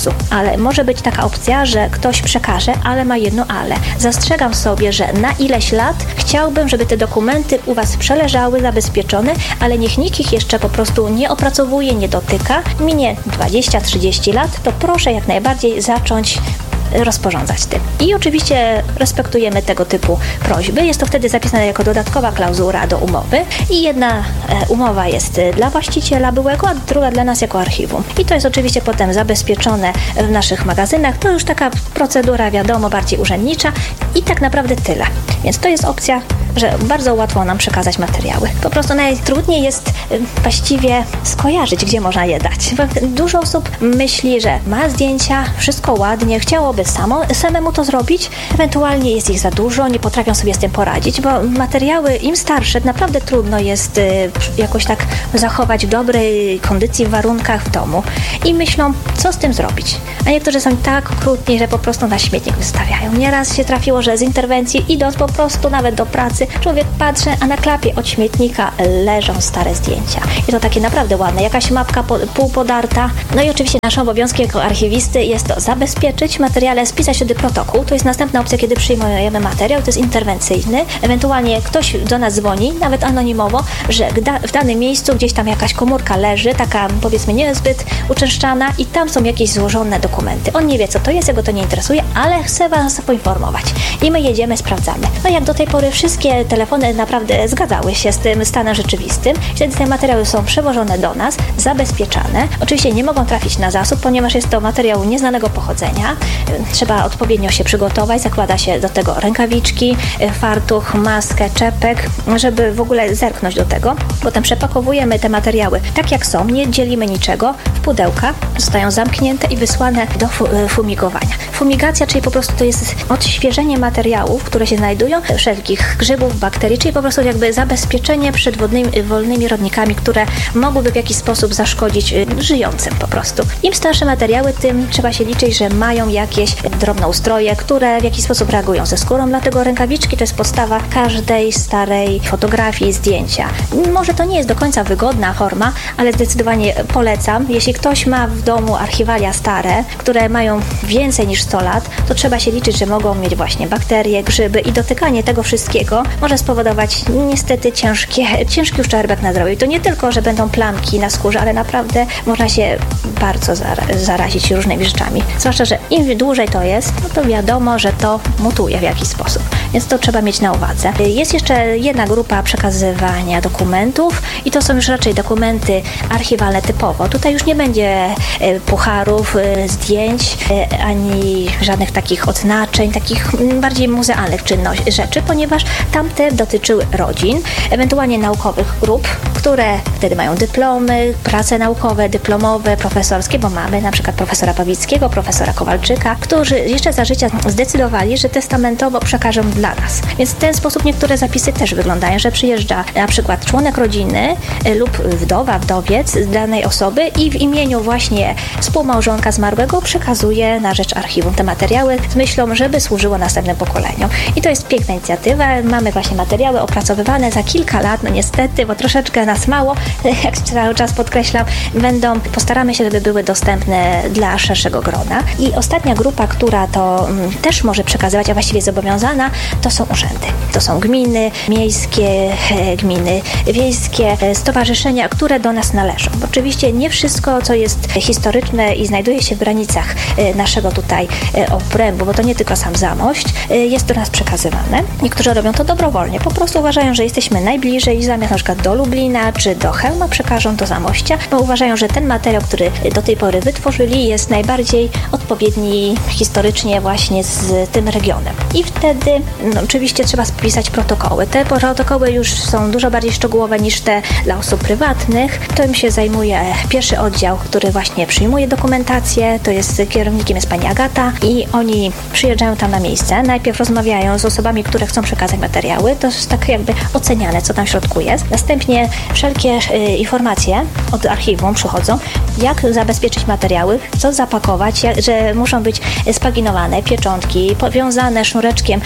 razu. Ale może być taka opcja, że ktoś przekaże, ale ma jedno ale. Zastrzegam sobie, że na ileś lat chciałbym, żeby te dokumenty u Was przeleżały, zabezpieczone, ale niech nikt ich jeszcze po prostu nie opracowuje, nie dotyka. Minie dwadzieścia trzydzieści lat, to proszę jak najbardziej zacząć rozporządzać tym. I oczywiście respektujemy tego typu prośby. Jest to wtedy zapisane jako dodatkowa klauzura do umowy i jedna e, umowa jest dla właściciela byłego, a druga dla nas jako archiwum. I to jest oczywiście potem zabezpieczone w naszych magazynach. To już taka procedura, wiadomo, bardziej urzędnicza i tak naprawdę tyle. Więc to jest opcja, że bardzo łatwo nam przekazać materiały. Po prostu najtrudniej jest e, właściwie skojarzyć, gdzie można je dać. Bo dużo osób myśli, że ma zdjęcia, wszystko ładnie, chciałoby samo, samemu to zrobić, ewentualnie jest ich za dużo, nie potrafią sobie z tym poradzić, bo materiały im starsze naprawdę trudno jest y, jakoś tak zachować w dobrej kondycji, w warunkach w domu i myślą, co z tym zrobić. A niektórzy są tak okrutni, że po prostu na śmietnik wystawiają. Nieraz się trafiło, że z interwencji idąc po prostu nawet do pracy, człowiek patrzy, a na klapie od śmietnika leżą stare zdjęcia. I to takie naprawdę ładne, jakaś mapka po, półpodarta. No i oczywiście naszym obowiązkiem jako archiwisty jest to zabezpieczyć materiał, ale spisać wtedy protokół. To jest następna opcja, kiedy przyjmujemy materiał, to jest interwencyjny. Ewentualnie ktoś do nas dzwoni, nawet anonimowo, że w danym miejscu gdzieś tam jakaś komórka leży, taka powiedzmy niezbyt uczęszczana i tam są jakieś złożone dokumenty. On nie wie, co to jest, jego to nie interesuje, ale chce Was poinformować. I my jedziemy, sprawdzamy. No jak do tej pory wszystkie telefony naprawdę zgadzały się z tym stanem rzeczywistym. Wtedy te materiały są przewożone do nas, zabezpieczane. Oczywiście nie mogą trafić na zasób, ponieważ jest to materiał nieznanego pochodzenia. Trzeba odpowiednio się przygotować, zakłada się do tego rękawiczki, fartuch, maskę, czepek, żeby w ogóle zerknąć do tego. Potem przepakowujemy te materiały tak jak są, nie dzielimy niczego, w pudełka, zostają zamknięte i wysłane do fumigowania. Fumigacja, czyli po prostu to jest odświeżenie materiałów, które się znajdują, wszelkich grzybów, bakterii, czyli po prostu jakby zabezpieczenie przed wodnymi, wolnymi rodnikami, które mogłyby w jakiś sposób zaszkodzić żyjącym po prostu. Im starsze materiały, tym trzeba się liczyć, że mają jakieś drobnoustroje, które w jakiś sposób reagują ze skórą, dlatego rękawiczki to jest podstawa każdej starej fotografii, zdjęcia. Może to nie jest do końca wygodna forma, ale zdecydowanie polecam. Jeśli ktoś ma w domu archiwalia stare, które mają więcej niż sto lat, to trzeba się liczyć, że mogą mieć właśnie bakterie, grzyby i dotykanie tego wszystkiego może spowodować niestety ciężkie, ciężki uszczerbek na zdrowiu. I to nie tylko, że będą plamki na skórze, ale naprawdę można się bardzo zarazić różnymi rzeczami. Zwłaszcza, że im dłużej to jest, no to wiadomo, że to mutuje w jakiś sposób. Więc to trzeba mieć na uwadze. Jest jeszcze jedna grupa przekazywania dokumentów i to są już raczej dokumenty archiwalne typowo. Tutaj już nie będzie pucharów, zdjęć, ani żadnych takich odznaczeń, takich bardziej muzealnych czynności, rzeczy, ponieważ tamte dotyczyły rodzin, ewentualnie naukowych grup, które wtedy mają dyplomy, prace naukowe, dyplomowe, profesorskie, bo mamy na przykład profesora Pawlickiego, profesora Kowalczyka, którzy jeszcze za życia zdecydowali, że testamentowo przekażą dla nas. Więc w ten sposób niektóre zapisy też wyglądają, że przyjeżdża na przykład członek rodziny lub wdowa, wdowiec danej osoby i w imieniu właśnie współmałżonka zmarłego przekazuje na rzecz archiwum te materiały z myślą, żeby służyło następnym pokoleniom. I to jest piękna inicjatywa. Mamy właśnie materiały opracowywane za kilka lat, no niestety, bo troszeczkę nas mało, jak cały czas podkreślam, będą, postaramy się, żeby były dostępne dla szerszego grona. I ostatnia grupa, która to m, też może przekazywać, a właściwie zobowiązana, to są urzędy. To są gminy miejskie, e, gminy wiejskie, e, stowarzyszenia, które do nas należą. Oczywiście nie wszystko, co jest historyczne i znajduje się w granicach e, naszego tutaj e, obrębu, bo to nie tylko sam Zamość, e, jest do nas przekazywane. Niektórzy robią to dobrowolnie. Po prostu uważają, że jesteśmy najbliżej i zamiast na przykład do Lublina czy do Chełma przekażą do Zamościa, bo uważają, że ten materiał, który do tej pory wytworzyli, jest najbardziej odpowiedni historycznie właśnie z tym regionem. I wtedy no, oczywiście trzeba spisać protokoły. Te protokoły już są dużo bardziej szczegółowe niż te dla osób prywatnych. Tym się zajmuje pierwszy oddział, który właśnie przyjmuje dokumentację. To jest kierownikiem jest pani Agata i oni przyjeżdżają tam na miejsce. Najpierw rozmawiają z osobami, które chcą przekazać materiały. To jest tak jakby oceniane, co tam w środku jest. Następnie wszelkie y, informacje od archiwum przychodzą, jak zabezpieczyć materiały, co zapakować, jak, że muszą być spaginowane, pieczątki, powiązane sznureczkiem bez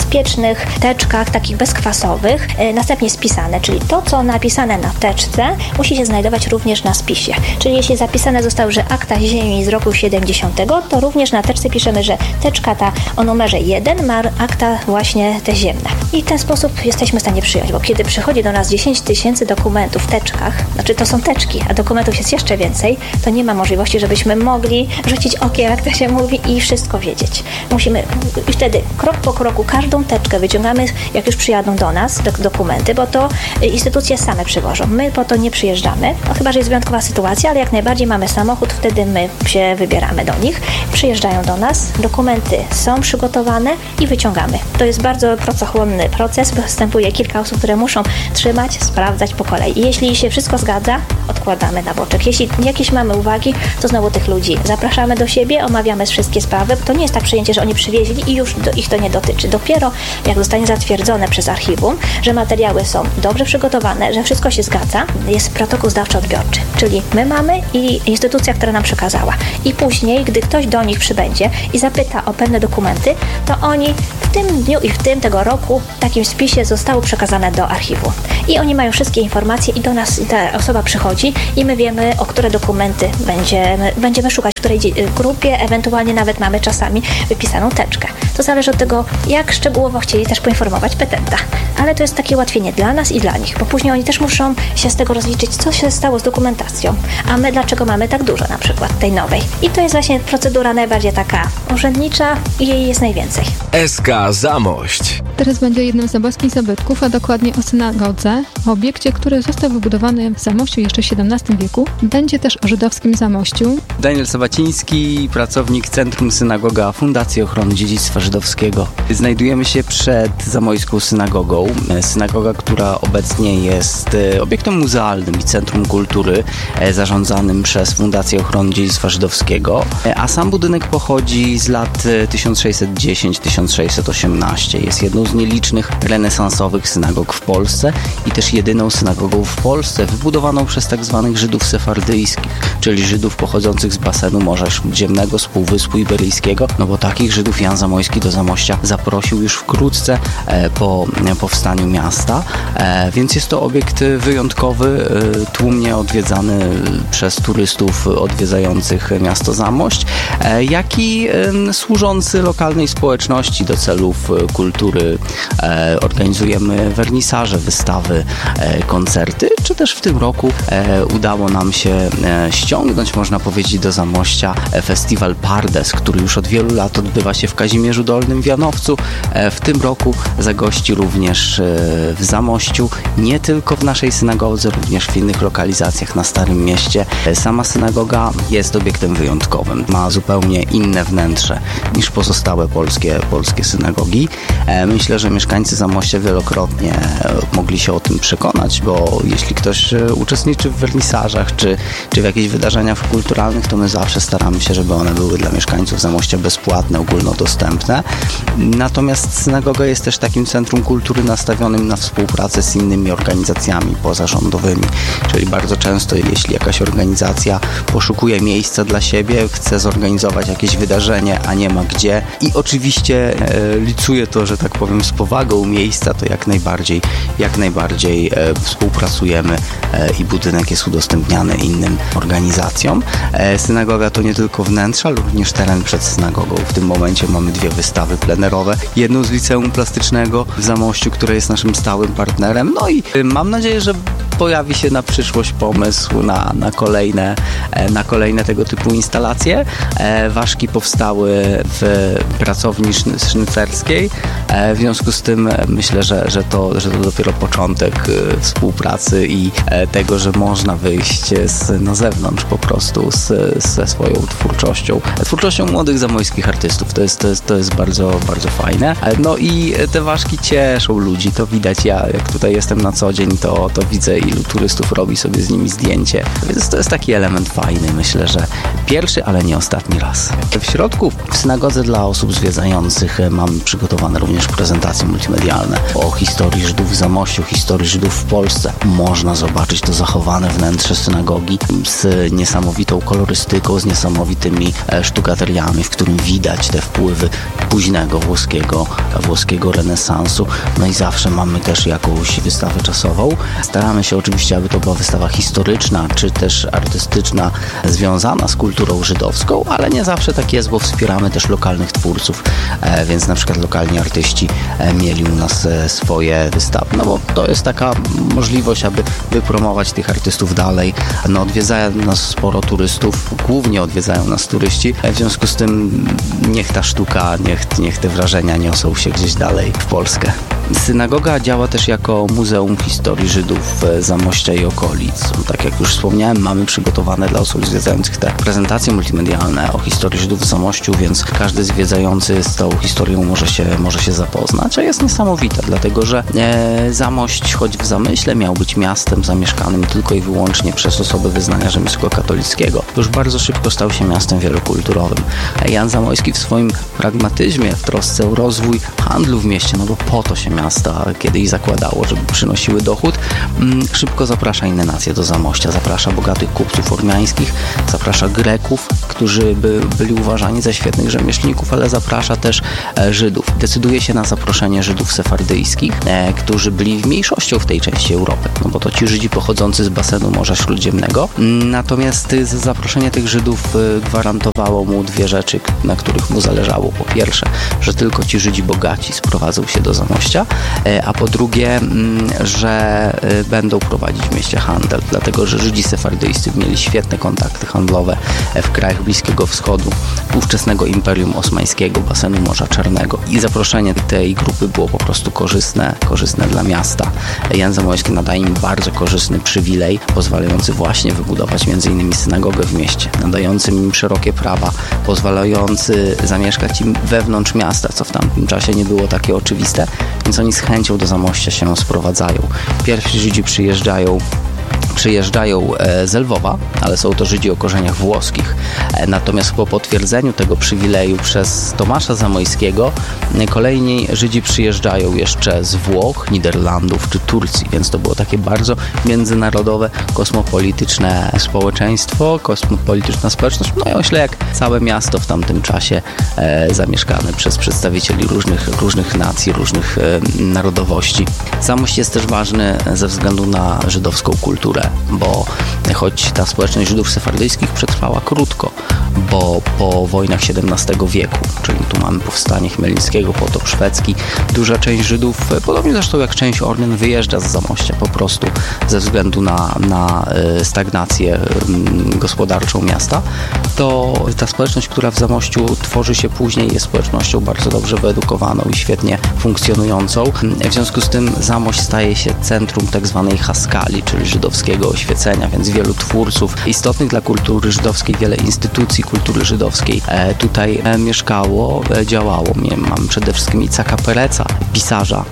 bezpiecznych teczkach, takich bezkwasowych, następnie spisane, czyli to, co napisane na teczce, musi się znajdować również na spisie. Czyli jeśli zapisane zostało, że akta ziemi z roku siedemdziesiątego, to również na teczce piszemy, że teczka ta o numerze jeden ma akta właśnie te ziemne. I w ten sposób jesteśmy w stanie przyjąć, bo kiedy przychodzi do nas dziesięć tysięcy dokumentów w teczkach, znaczy to są teczki, a dokumentów jest jeszcze więcej, to nie ma możliwości, żebyśmy mogli rzucić okiem, jak to się mówi, i wszystko wiedzieć. Musimy i wtedy krok po kroku każdą teczkę wyciągamy, jak już przyjadą do nas do, dokumenty, bo to instytucje same przywożą. My po to nie przyjeżdżamy, no chyba że jest wyjątkowa sytuacja, ale jak najbardziej mamy samochód, wtedy my się wybieramy do nich, przyjeżdżają do nas, dokumenty są przygotowane i wyciągamy. To jest bardzo pracochłonny proces, występuje kilka osób, które muszą trzymać, sprawdzać po kolei. I jeśli się wszystko zgadza, odkładamy na boczek. Jeśli jakieś mamy uwagi, to znowu tych ludzi zapraszamy do siebie, omawiamy wszystkie sprawy. To nie jest tak przyjęcie, że oni przywieźli i już do, ich to nie dotyczy. Dopiero jak zostanie zatwierdzone przez archiwum, że materiały są dobrze przygotowane, że wszystko się zgadza, jest protokół zdawczo-odbiorczy. Czyli my mamy i instytucja, która nam przekazała. I później, gdy ktoś do nich przybędzie i zapyta o pewne dokumenty, to oni w tym dniu i w tym tego roku w takim spisie zostało przekazane do archiwum. I oni mają wszystkie informacje i do nas ta osoba przychodzi i my wiemy, o które dokumenty będziemy, będziemy szukać, w której grupie, ewentualnie nawet mamy czasami wypisaną teczkę. To zależy od tego, jak szczegółowo chcieli też poinformować petenta. Ale to jest takie ułatwienie dla nas i dla nich, bo później oni też muszą się z tego rozliczyć, co się stało z dokumentacją, a my dlaczego mamy tak dużo na przykład tej nowej. I to jest właśnie procedura najbardziej taka urzędnicza i jej jest najwięcej. S K Zamość. Teraz będzie o jednym z zamoskich zabytków, a dokładnie o synagodze, o obiekcie, który został wybudowany w Zamościu jeszcze w siedemnastym wieku. Będzie też o żydowskim Zamościu. Daniel Sabaciński, pracownik Centrum Synagoga Fundacji Ochrony Dziedzictwa Żydowskiego. Znajdujemy się przed zamojską synagogą. Synagoga, która obecnie jest obiektem muzealnym i centrum kultury zarządzanym przez Fundację Ochrony Dziedzictwa Żydowskiego, a sam budynek pochodzi z lat tysiąc sześćset dziesiąt do tysiąc sześćset osiemnaście. Jest jedną z nielicznych renesansowych synagog w Polsce i też jedyną synagogą w Polsce wybudowaną przez tak zwanych Żydów sefardyjskich, czyli Żydów pochodzących z basenu Morza Śródziemnego, z Półwyspu Iberyjskiego, no bo takich Żydów Jan Zamojski do Zamościa zaprosił już wkrótce e, po powstaniu miasta, e, więc jest to obiekt wyjątkowy, e, tłumnie odwiedzany przez turystów odwiedzających miasto Zamość, e, jak i e, służący lokalnej społeczności do celów kultury. E, organizujemy wernisaże, wystawy, e, koncerty, czy też w tym roku e, udało nam się e, ściągnąć, można powiedzieć, do Zamościa e, festiwal Pardes, który już od wielu lat odbywa się w Kazimierzu Dolnym w Janowcu. E, w tym roku zagości również e, w Zamościu, nie tylko w naszej synagodze, również w innych lokalizacjach na Starym Mieście. E, sama synagoga jest obiektem wyjątkowym. Ma zupełnie inne wnętrze niż pozostałe polskie, polskie synagogi. E, myślę, że mieszkańcy Zamościa wielokrotnie mogli się o tym przekonać, bo jeśli ktoś uczestniczy w wernisażach czy, czy w jakichś wydarzeniach kulturalnych, to my zawsze staramy się, żeby one były dla mieszkańców Zamościa bezpłatne, ogólnodostępne. Natomiast synagoga jest też takim centrum kultury nastawionym na współpracę z innymi organizacjami pozarządowymi, czyli bardzo często, jeśli jakaś organizacja poszukuje miejsca dla siebie, chce zorganizować jakieś wydarzenie, a nie ma gdzie i oczywiście e, licuje to, że tak powiem, z powagą miejsca, to jak najbardziej, jak najbardziej e, współpracujemy e, i budynek jest udostępniany innym organizacjom. E, synagoga to nie tylko wnętrze, ale również teren przed synagogą. W tym momencie mamy dwie wystawy plenerowe. Jedną z Liceum Plastycznego w Zamościu, które jest naszym stałym partnerem. No i e, mam nadzieję, że pojawi się na przyszłość pomysł na, na, kolejne, e, na kolejne tego typu instalacje. E, ważki powstały w pracowni szny- sznycerskiej. E, w związku z tym e, myślę, że, że, to, że to dopiero początek e, współpracy i e, tego, że można wyjść z, na zewnątrz po prostu z, ze swoją twórczością. Twórczością młodych zamojskich artystów. To jest, to jest, to jest bardzo, bardzo fajne. E, no i te ważki cieszą ludzi. To widać. Ja jak tutaj jestem na co dzień, to, to widzę ilu turystów robi sobie z nimi zdjęcie. Więc to jest taki element fajny, myślę, że pierwszy, ale nie ostatni raz. W środku, w synagodze dla osób zwiedzających mamy przygotowane również prezentacje multimedialne o historii Żydów w Zamościu, historii Żydów w Polsce. Można zobaczyć to zachowane wnętrze synagogi z niesamowitą kolorystyką, z niesamowitymi sztukateriami, w którym widać te wpływy późnego włoskiego, włoskiego renesansu. No i zawsze mamy też jakąś wystawę czasową. Staramy się oczywiście, aby to była wystawa historyczna, czy też artystyczna, związana z kulturą żydowską, ale nie zawsze tak jest, bo wspieramy też lokalnych twórców, e, więc na przykład lokalni artyści e, mieli u nas e, swoje wystawy, no bo to jest taka możliwość, aby wypromować tych artystów dalej. No, odwiedzają nas sporo turystów, głównie odwiedzają nas turyści, e, w związku z tym niech ta sztuka, niech, niech te wrażenia niosą się gdzieś dalej w Polskę. Synagoga działa też jako Muzeum Historii Żydów Zamościa i okolic. Tak jak już wspomniałem, mamy przygotowane dla osób zwiedzających te prezentacje multimedialne o historii Żydów w Zamościu, więc każdy zwiedzający z tą historią może się, może się zapoznać, a jest niesamowita, dlatego że e, Zamość, choć w zamyśle miał być miastem zamieszkanym tylko i wyłącznie przez osoby wyznania rzymskokatolickiego, już bardzo szybko stał się miastem wielokulturowym. Jan Zamojski w swoim pragmatyzmie, w trosce o rozwój handlu w mieście, no bo po to się miasta kiedyś zakładało, żeby przynosiły dochód, szybko zaprasza inne nacje do Zamościa. Zaprasza bogatych kupców ormiańskich, zaprasza Greków, którzy by, byli uważani za świetnych rzemieślników, ale zaprasza też e, Żydów. Decyduje się na zaproszenie Żydów sefardyjskich, e, którzy byli mniejszością w tej części Europy, no bo to ci Żydzi pochodzący z basenu Morza Śródziemnego. Natomiast e, zaproszenie tych Żydów e, gwarantowało mu dwie rzeczy, na których mu zależało. Po pierwsze, że tylko ci Żydzi bogaci sprowadzą się do Zamościa, e, a po drugie, m, że e, będą prowadzić w mieście handel, dlatego że Żydzi sefardyjscy mieli świetne kontakty handlowe w krajach Bliskiego Wschodu, ówczesnego Imperium Osmańskiego, basenu Morza Czarnego, i zaproszenie tej grupy było po prostu korzystne, korzystne dla miasta. Jan Zamojski nadaje im bardzo korzystny przywilej, pozwalający właśnie wybudować między innymi synagogę w mieście, nadający im szerokie prawa, pozwalający zamieszkać im wewnątrz miasta, co w tamtym czasie nie było takie oczywiste, więc oni z chęcią do Zamościa się sprowadzają. Pierwsi Żydzi przyjeżdżają Przyjeżdżają z Lwowa, ale są to Żydzi o korzeniach włoskich. Natomiast po potwierdzeniu tego przywileju przez Tomasza Zamojskiego kolejni Żydzi przyjeżdżają jeszcze z Włoch, Niderlandów czy Turcji, więc to było takie bardzo międzynarodowe, kosmopolityczne społeczeństwo, kosmopolityczna społeczność. No ja myślę, jak całe miasto w tamtym czasie e, zamieszkane przez przedstawicieli różnych, różnych nacji, różnych e, narodowości. Zamość jest też ważny ze względu na żydowską kulturę, bo choć ta społeczność Żydów sefardyjskich przetrwała krótko, bo po wojnach siedemnastego wieku, czyli tu mamy powstanie Chmielnickiego, potop szwedzki, duża część Żydów, podobnie zresztą jak część Ormian, wyjeżdża z Zamościa po prostu ze względu na, na stagnację gospodarczą miasta, to ta społeczność, która w Zamościu tworzy się później, jest społecznością bardzo dobrze wyedukowaną i świetnie funkcjonującą. W związku z tym Zamość staje się centrum tak zwanej Haskali, czyli żydowskiego oświecenia, więc wielu twórców istotnych dla kultury żydowskiej, wiele instytucji kultury żydowskiej e, tutaj e, mieszkało, e, działało. Mam przede wszystkim Icaka Pereca, pisarza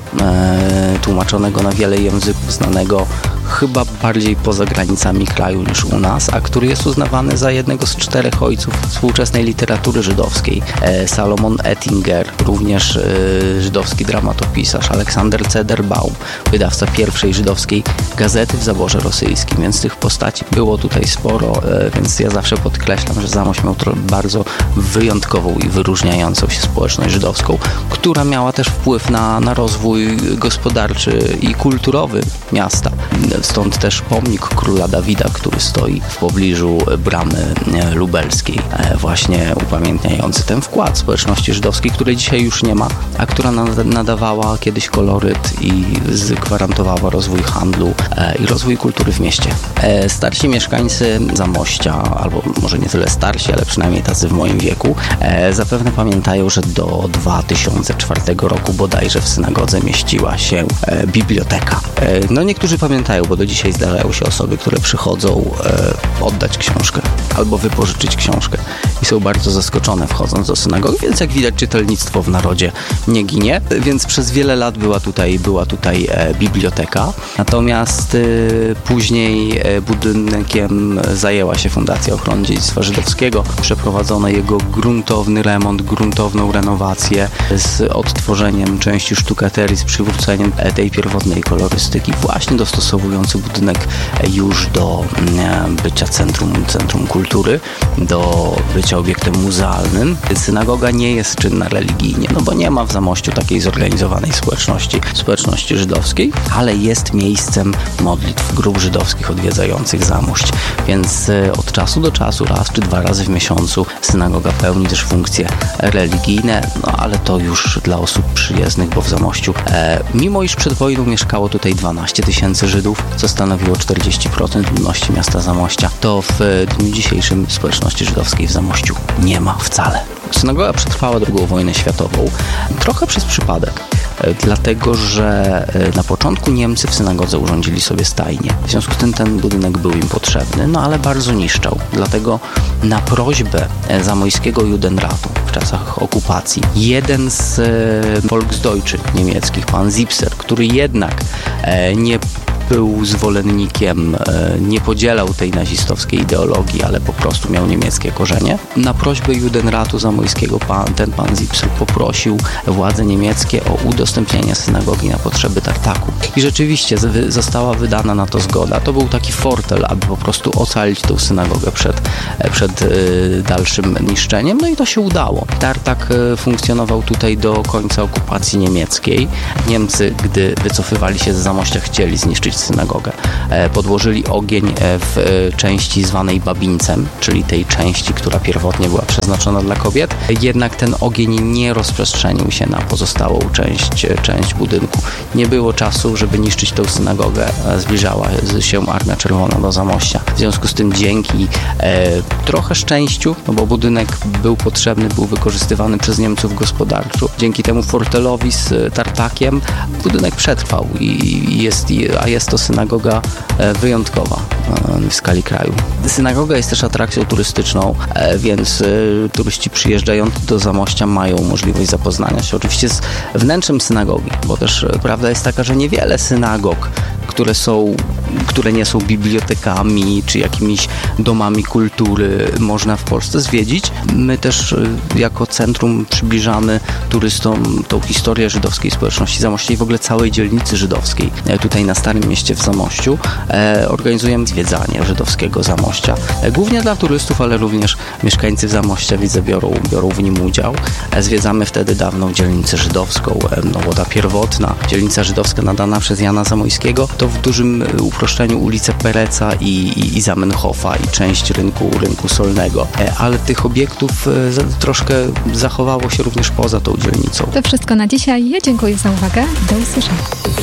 e, tłumaczonego na wiele języków, znanego chyba bardziej poza granicami kraju niż u nas, a który jest uznawany za jednego z czterech ojców współczesnej literatury żydowskiej. E, Salomon Ettinger, również e, żydowski dramatopisarz, Aleksander Cederbaum, wydawca pierwszej żydowskiej gazety w zaborze rosyjskim, więc tych postaci było tutaj sporo, e, więc ja zawsze podkreślam, że Zamość miał bardzo wyjątkową i wyróżniającą się społeczność żydowską, która miała też wpływ na, na rozwój gospodarczy i kulturowy miasta. Stąd też pomnik króla Dawida, który stoi w pobliżu bramy lubelskiej, właśnie upamiętniający ten wkład społeczności żydowskiej, której dzisiaj już nie ma, a która nadawała kiedyś koloryt i zagwarantowała rozwój handlu i rozwój kultury w mieście. Starsi mieszkańcy Zamościa, albo może nie tyle starsi, ale przynajmniej tacy w moim wieku, zapewne pamiętają, że do dwa tysiące czwartego roku bodajże w synagodze mieściła się biblioteka. No niektórzy pamiętają, bo do dzisiaj zdarzają się osoby, które przychodzą e, oddać książkę albo wypożyczyć książkę i są bardzo zaskoczone wchodząc do synagogi, więc jak widać czytelnictwo w narodzie nie ginie, więc przez wiele lat była tutaj, była tutaj e, biblioteka, natomiast e, później e, budynkiem zajęła się Fundacja Ochrony Dziedzictwa Żydowskiego, przeprowadzono jego gruntowny remont, gruntowną renowację z odtworzeniem części sztukaterii, z przywróceniem e, tej pierwotnej kolorystyki, właśnie dostosowujący budynek e, już do e, bycia centrum, centrum kultury, do bycia obiektem muzealnym. Synagoga nie jest czynna religijnie, no bo nie ma w Zamościu takiej zorganizowanej społeczności, społeczności żydowskiej, ale jest miejscem modlitw grup żydowskich odwiedzających Zamość, więc e, od czasu do czasu, raz czy dwa razy w miesiącu synagoga pełni też funkcje religijne, no ale to już dla osób przyjezdnych, bo w Zamościu, e, mimo iż przed wojną mieszkało tutaj dwanaście tysięcy Żydów, co stanowiło czterdzieści procent ludności miasta Zamościa, to w dniu dzisiejszym społeczności żydowskiej w Zamościu nie ma wcale. Synagoga przetrwała drugą wojnę światową, trochę przez przypadek, dlatego że na początku Niemcy w synagodze urządzili sobie stajnię. W związku z tym ten budynek był im potrzebny, no ale bardzo niszczał. Dlatego na prośbę zamojskiego Judenratu w czasach okupacji jeden z Volksdeutsche niemieckich, pan Zipser, który jednak nie był zwolennikiem, nie podzielał tej nazistowskiej ideologii, ale po prostu miał niemieckie korzenie. Na prośbę Judenratu zamojskiego pan, ten pan Zipser poprosił władze niemieckie o udostępnienie synagogi na potrzeby tartaku. I rzeczywiście została wydana na to zgoda. To był taki fortel, aby po prostu ocalić tą synagogę przed, przed dalszym niszczeniem. No i to się udało. Tartak funkcjonował tutaj do końca okupacji niemieckiej. Niemcy, gdy wycofywali się z Zamościa, chcieli zniszczyć synagogę. Podłożyli ogień w części zwanej Babińcem, czyli tej części, która pierwotnie była przeznaczona dla kobiet. Jednak ten ogień nie rozprzestrzenił się na pozostałą część, część budynku. Nie było czasu, żeby niszczyć tę synagogę. Zbliżała się Armia Czerwona do Zamościa. W związku z tym dzięki e, trochę szczęściu, no bo budynek był potrzebny, był wykorzystywany przez Niemców gospodarczo. Dzięki temu fortelowi z tartakiem budynek przetrwał i jest, a jest to synagoga wyjątkowa w skali kraju. Synagoga jest też atrakcją turystyczną, więc turyści przyjeżdżający do Zamościa mają możliwość zapoznania się oczywiście z wnętrzem synagogi, bo też prawda jest taka, że niewiele synagog, które są, które nie są bibliotekami czy jakimiś domami kultury, można w Polsce zwiedzić. My też jako centrum przybliżamy turystom tą historię żydowskiej społeczności Zamościa i w ogóle całej dzielnicy żydowskiej. Tutaj na Starym Mieście w Zamościu e, organizujemy zwiedzanie żydowskiego Zamościa. E, głównie dla turystów, ale również mieszkańcy Zamościa, widzę, biorą, biorą w nim udział. E, zwiedzamy wtedy dawną dzielnicę żydowską, e, no, Łoda Pierwotna, dzielnica żydowska nadana przez Jana Zamojskiego, to w dużym uproszczeniu ulicę Pereca i, i, i Zamenhofa i część rynku, rynku solnego. E, ale tych obiektów e, troszkę zachowało się również poza tą dzielnicą. To wszystko na dzisiaj. Ja dziękuję za uwagę. Do usłyszenia.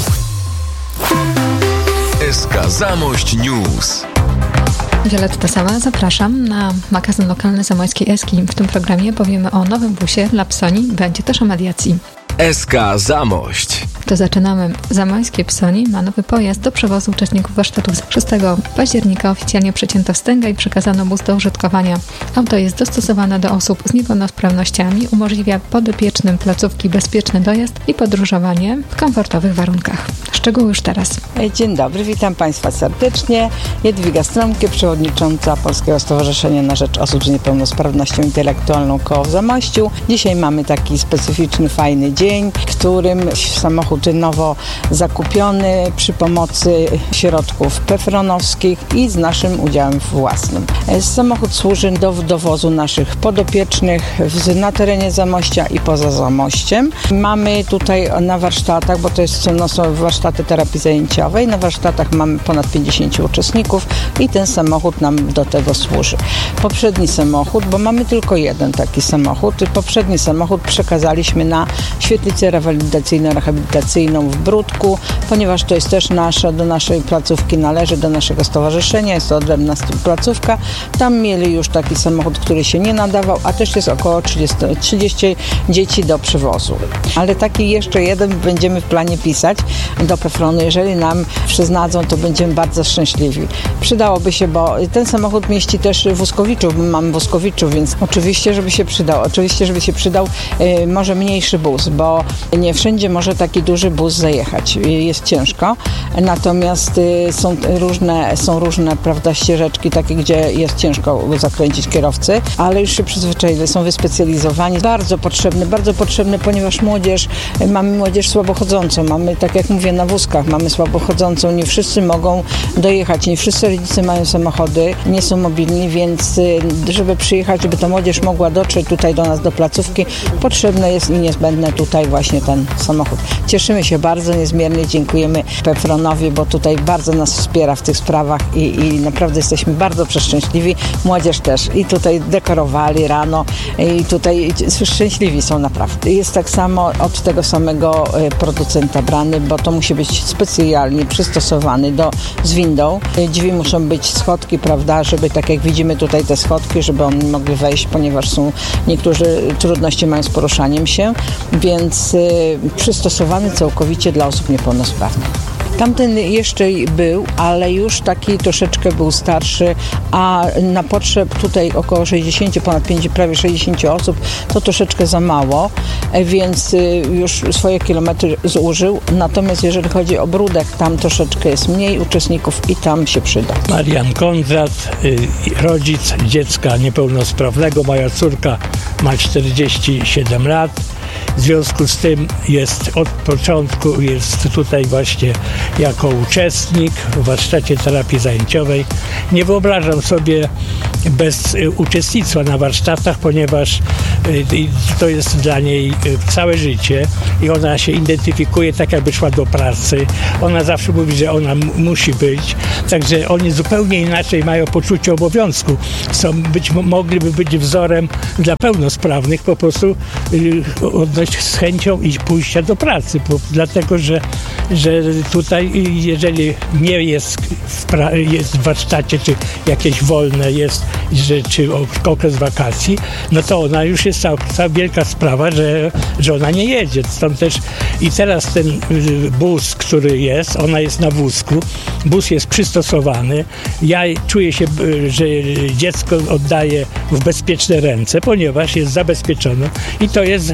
S K Zamość News. Violetta Sała, zapraszam na magazyn lokalny Zamojskiej Eski. W tym programie powiemy o nowym busie dla Psoni. Będzie też o mediacji. S K Zamość. To zaczynamy. Zamojskie Psoni ma nowy pojazd do przewozu uczestników warsztatów. Z szóstego października oficjalnie przecięto wstęgę i przekazano bus do użytkowania. Auto jest dostosowane do osób z niepełnosprawnościami, umożliwia podopiecznym placówki bezpieczny dojazd i podróżowanie w komfortowych warunkach. Szczegóły już teraz. Dzień dobry, witam Państwa serdecznie. Jadwiga Strąbkie, przewodnicząca Polskiego Stowarzyszenia na Rzecz Osób z Niepełnosprawnością Intelektualną Koło w Zamościu. Dzisiaj mamy taki specyficzny, fajny dzień, w którym samochód nowo zakupiony przy pomocy środków pefronowskich i z naszym udziałem własnym. Samochód służy do dowozu naszych podopiecznych na terenie Zamościa i poza Zamościem. Mamy tutaj na warsztatach, bo to jest, no, są warsztaty terapii zajęciowej, na warsztatach mamy ponad pięćdziesięciu uczestników i ten samochód nam do tego służy. Poprzedni samochód, bo mamy tylko jeden taki samochód, poprzedni samochód przekazaliśmy na świetlicę rewalidacyjno-rehabilitacyjną w Bródku, ponieważ to jest też nasza, do naszej placówki należy, do naszego stowarzyszenia, jest to odrębna placówka. Tam mieli już taki samochód, który się nie nadawał, a też jest około trzydzieści, trzydzieści dzieci do przewozu. Ale taki jeszcze jeden będziemy w planie pisać do tego Pefronu, jeżeli nam przyznadzą, to będziemy bardzo szczęśliwi. Przydałoby się, bo ten samochód mieści też wózkowiczów, mam wózkowiczów, więc oczywiście, żeby się przydał. Oczywiście, żeby się przydał y, może mniejszy bus, bo nie wszędzie może taki duży bus zajechać. Jest ciężko, natomiast y, są różne, są różne, prawda, ścieżeczki takie, gdzie jest ciężko zakręcić kierowcy, ale już się przyzwyczaili, są wyspecjalizowani. Bardzo potrzebny, bardzo potrzebny, ponieważ młodzież, mamy młodzież słabochodzącą, mamy, tak jak mówię, na wózkach mamy słabochodzącą, nie wszyscy mogą dojechać, nie wszyscy rodzice mają samochody, nie są mobilni, więc żeby przyjechać, żeby ta młodzież mogła dotrzeć tutaj do nas, do placówki, potrzebne jest i niezbędne tutaj właśnie ten samochód. Cieszymy się bardzo, niezmiernie dziękujemy Pefronowi, bo tutaj bardzo nas wspiera w tych sprawach i, i naprawdę jesteśmy bardzo przeszczęśliwi. Młodzież też i tutaj dekorowali rano i tutaj szczęśliwi są naprawdę. Jest tak samo od tego samego producenta brany, bo to musi być specjalnie przystosowany do, z windą. Drzwi muszą być schodki, prawda, żeby tak jak widzimy tutaj te schodki, żeby oni mogli wejść, ponieważ są niektórzy trudności mają z poruszaniem się, więc y, przystosowany całkowicie dla osób niepełnosprawnych. Tamten jeszcze był, ale już taki troszeczkę był starszy, a na potrzeb tutaj około sześćdziesiąt, ponad pięć, prawie sześćdziesiąt osób to troszeczkę za mało, więc już swoje kilometry zużył. Natomiast jeżeli chodzi o Bródek, tam troszeczkę jest mniej uczestników i tam się przyda. Marian Kondrat, rodzic dziecka niepełnosprawnego. Moja córka ma czterdzieści siedem lat. W związku z tym jest od początku, jest tutaj właśnie jako uczestnik w warsztacie terapii zajęciowej. Nie wyobrażam sobie bez uczestnictwa na warsztatach, ponieważ to jest dla niej całe życie i ona się identyfikuje tak, jakby szła do pracy. Ona zawsze mówi, że ona m- musi być. Także oni zupełnie inaczej mają poczucie obowiązku. Są być, mogliby być wzorem dla pełnosprawnych, po prostu odnosić z chęcią i pójścia do pracy, bo, dlatego że, że tutaj jeżeli nie jest w, pra- jest w warsztacie, czy jakieś wolne jest, że, czy okres wakacji, no to ona już jest cała, cała wielka sprawa, że, że ona nie jedzie. Stąd też i teraz ten bus, który jest, ona jest na wózku, bus jest przystosowany. Ja czuję się, że dziecko oddaję w bezpieczne ręce, ponieważ jest zabezpieczone i to jest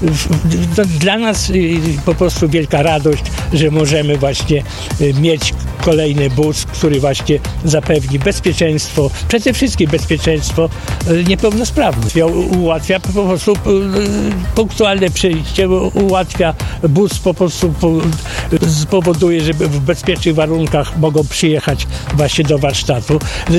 dla nas po prostu wielka radość, że możemy właśnie mieć kolejny bus, który właśnie zapewni bezpieczeństwo, przede wszystkim bezpieczeństwo niepełnosprawnych. Ułatwia po prostu punktualne przyjście, ułatwia bus, po prostu spowoduje, że w bezpiecznych warunkach mogą przyjechać właśnie do warsztatu.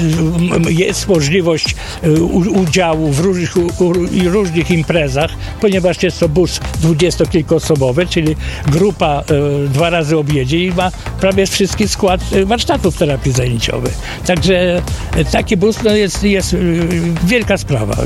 Jest możliwość udziału w różnych, różnych imprezach, ponieważ jest to bus dwudziestokilkuosobowy, czyli grupa dwa razy objedzie i ma prawie wszystki skład warsztatów terapii zajęciowej. Także taki bus no jest, jest wielka sprawa.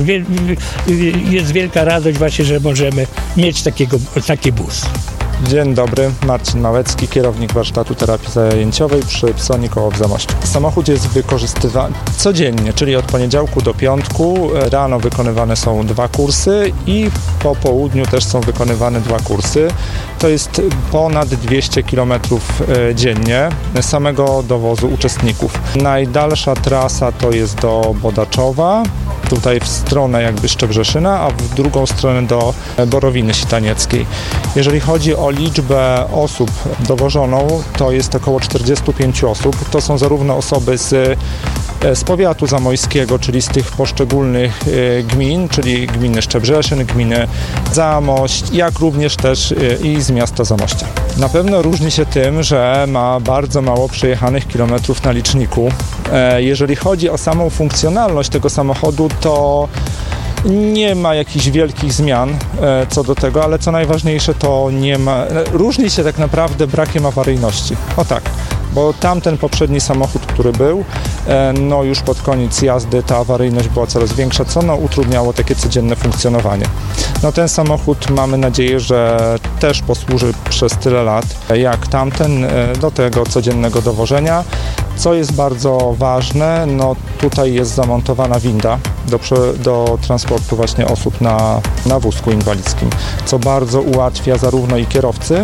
Jest wielka radość właśnie, że możemy mieć takiego, taki bus. Dzień dobry, Marcin Małecki, kierownik warsztatu terapii zajęciowej przy Psonie koło w Zamościu. Samochód jest wykorzystywany codziennie, czyli od poniedziałku do piątku. Rano wykonywane są dwa kursy i po południu też są wykonywane dwa kursy. To jest ponad dwieście kilometrów dziennie samego dowozu uczestników. Najdalsza trasa to jest do Bodaczowa, tutaj w stronę jakby Szczebrzeszyna, a w drugą stronę do Borowiny Sitanieckiej. Jeżeli chodzi o liczbę osób dowożoną, to jest około czterdzieści pięć osób. To są zarówno osoby z, z powiatu zamojskiego, czyli z tych poszczególnych gmin, czyli gminy Szczebrzeszyn, gminy Zamość, jak również też i z miasta Zamościa. Na pewno różni się tym, że ma bardzo mało przejechanych kilometrów na liczniku. Jeżeli chodzi o samą funkcjonalność tego samochodu, to nie ma jakichś wielkich zmian e, co do tego, ale co najważniejsze, to nie ma, różni się tak naprawdę brakiem awaryjności. O tak, bo tamten poprzedni samochód, który był, e, no już pod koniec jazdy ta awaryjność była coraz większa, co no utrudniało takie codzienne funkcjonowanie. No ten samochód mamy nadzieję, że też posłuży przez tyle lat jak tamten e, do tego codziennego dowożenia. Co jest bardzo ważne, no tutaj jest zamontowana winda do, do transportu właśnie osób na, na wózku inwalidzkim, co bardzo ułatwia zarówno i kierowcy,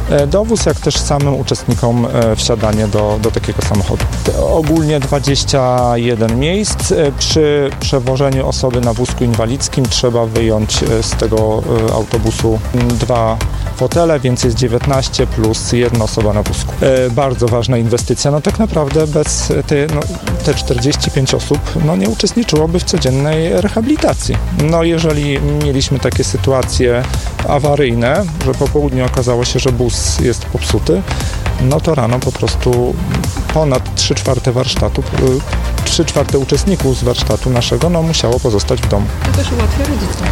dowóz, jak też samym uczestnikom wsiadanie do, do takiego samochodu. Ogólnie dwadzieścia jeden miejsc. Przy przewożeniu osoby na wózku inwalidzkim trzeba wyjąć z tego autobusu dwa fotele, więc jest dziewiętnaście plus jedna osoba na wózku. E, bardzo ważna inwestycja. No tak naprawdę bez te, no, te czterdzieści pięć osób no, nie uczestniczyłoby w codziennej rehabilitacji. No jeżeli mieliśmy takie sytuacje awaryjne, że po południu okazało się, że bus jest popsuty, no to rano po prostu ponad trzy czwarte warsztatu, trzy czwarte uczestników z warsztatu naszego no, musiało pozostać w domu. To też ułatwia rodzicom.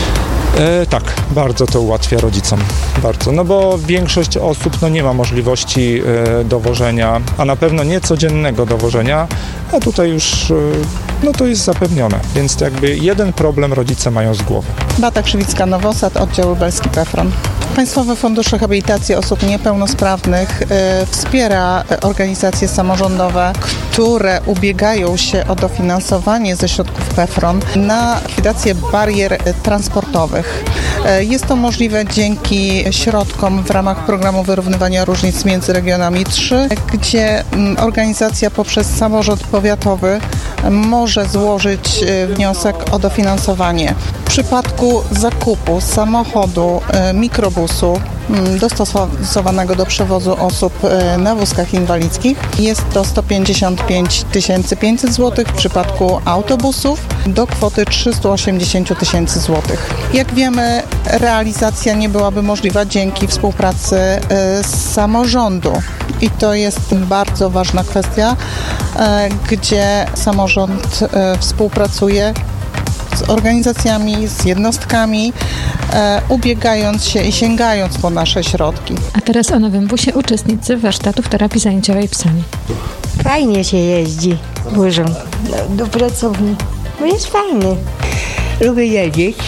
E, tak, bardzo to ułatwia rodzicom, bardzo, no bo większość osób no, nie ma możliwości e, dowożenia, a na pewno nie codziennego dowożenia, a tutaj już e, no, to jest zapewnione, więc jakby jeden problem rodzice mają z głowy. Beata Krzywicka-Nowosad, oddział lubelski PEFRON. Państwowy Fundusz Rehabilitacji Osób Niepełnosprawnych y, wspiera organizacje samorządowe, które ubiegają się o dofinansowanie ze środków PEFRON na likwidację barier transportowych. Y, jest to możliwe dzięki środkom w ramach programu wyrównywania różnic między regionami trzy, gdzie y, organizacja poprzez samorząd powiatowy może złożyć y, wniosek o dofinansowanie. W przypadku zakupu samochodu, y, mikrobusu y, dostosowanego do przewozu osób y, na wózkach inwalidzkich jest to sto pięćdziesiąt pięć tysięcy pięćset złotych, w przypadku autobusów do kwoty trzysta osiemdziesiąt tysięcy złotych. Jak wiemy, realizacja nie byłaby możliwa dzięki współpracy y, z samorządu. I to jest bardzo ważna kwestia, y, gdzie samorząd y, współpracuje z organizacjami, z jednostkami, e, ubiegając się i sięgając po nasze środki. A teraz o nowym busie uczestnicy warsztatów terapii zajęciowej psami. Fajnie się jeździ burzą do, do pracowni, bo jest fajny. Lubię jeździć,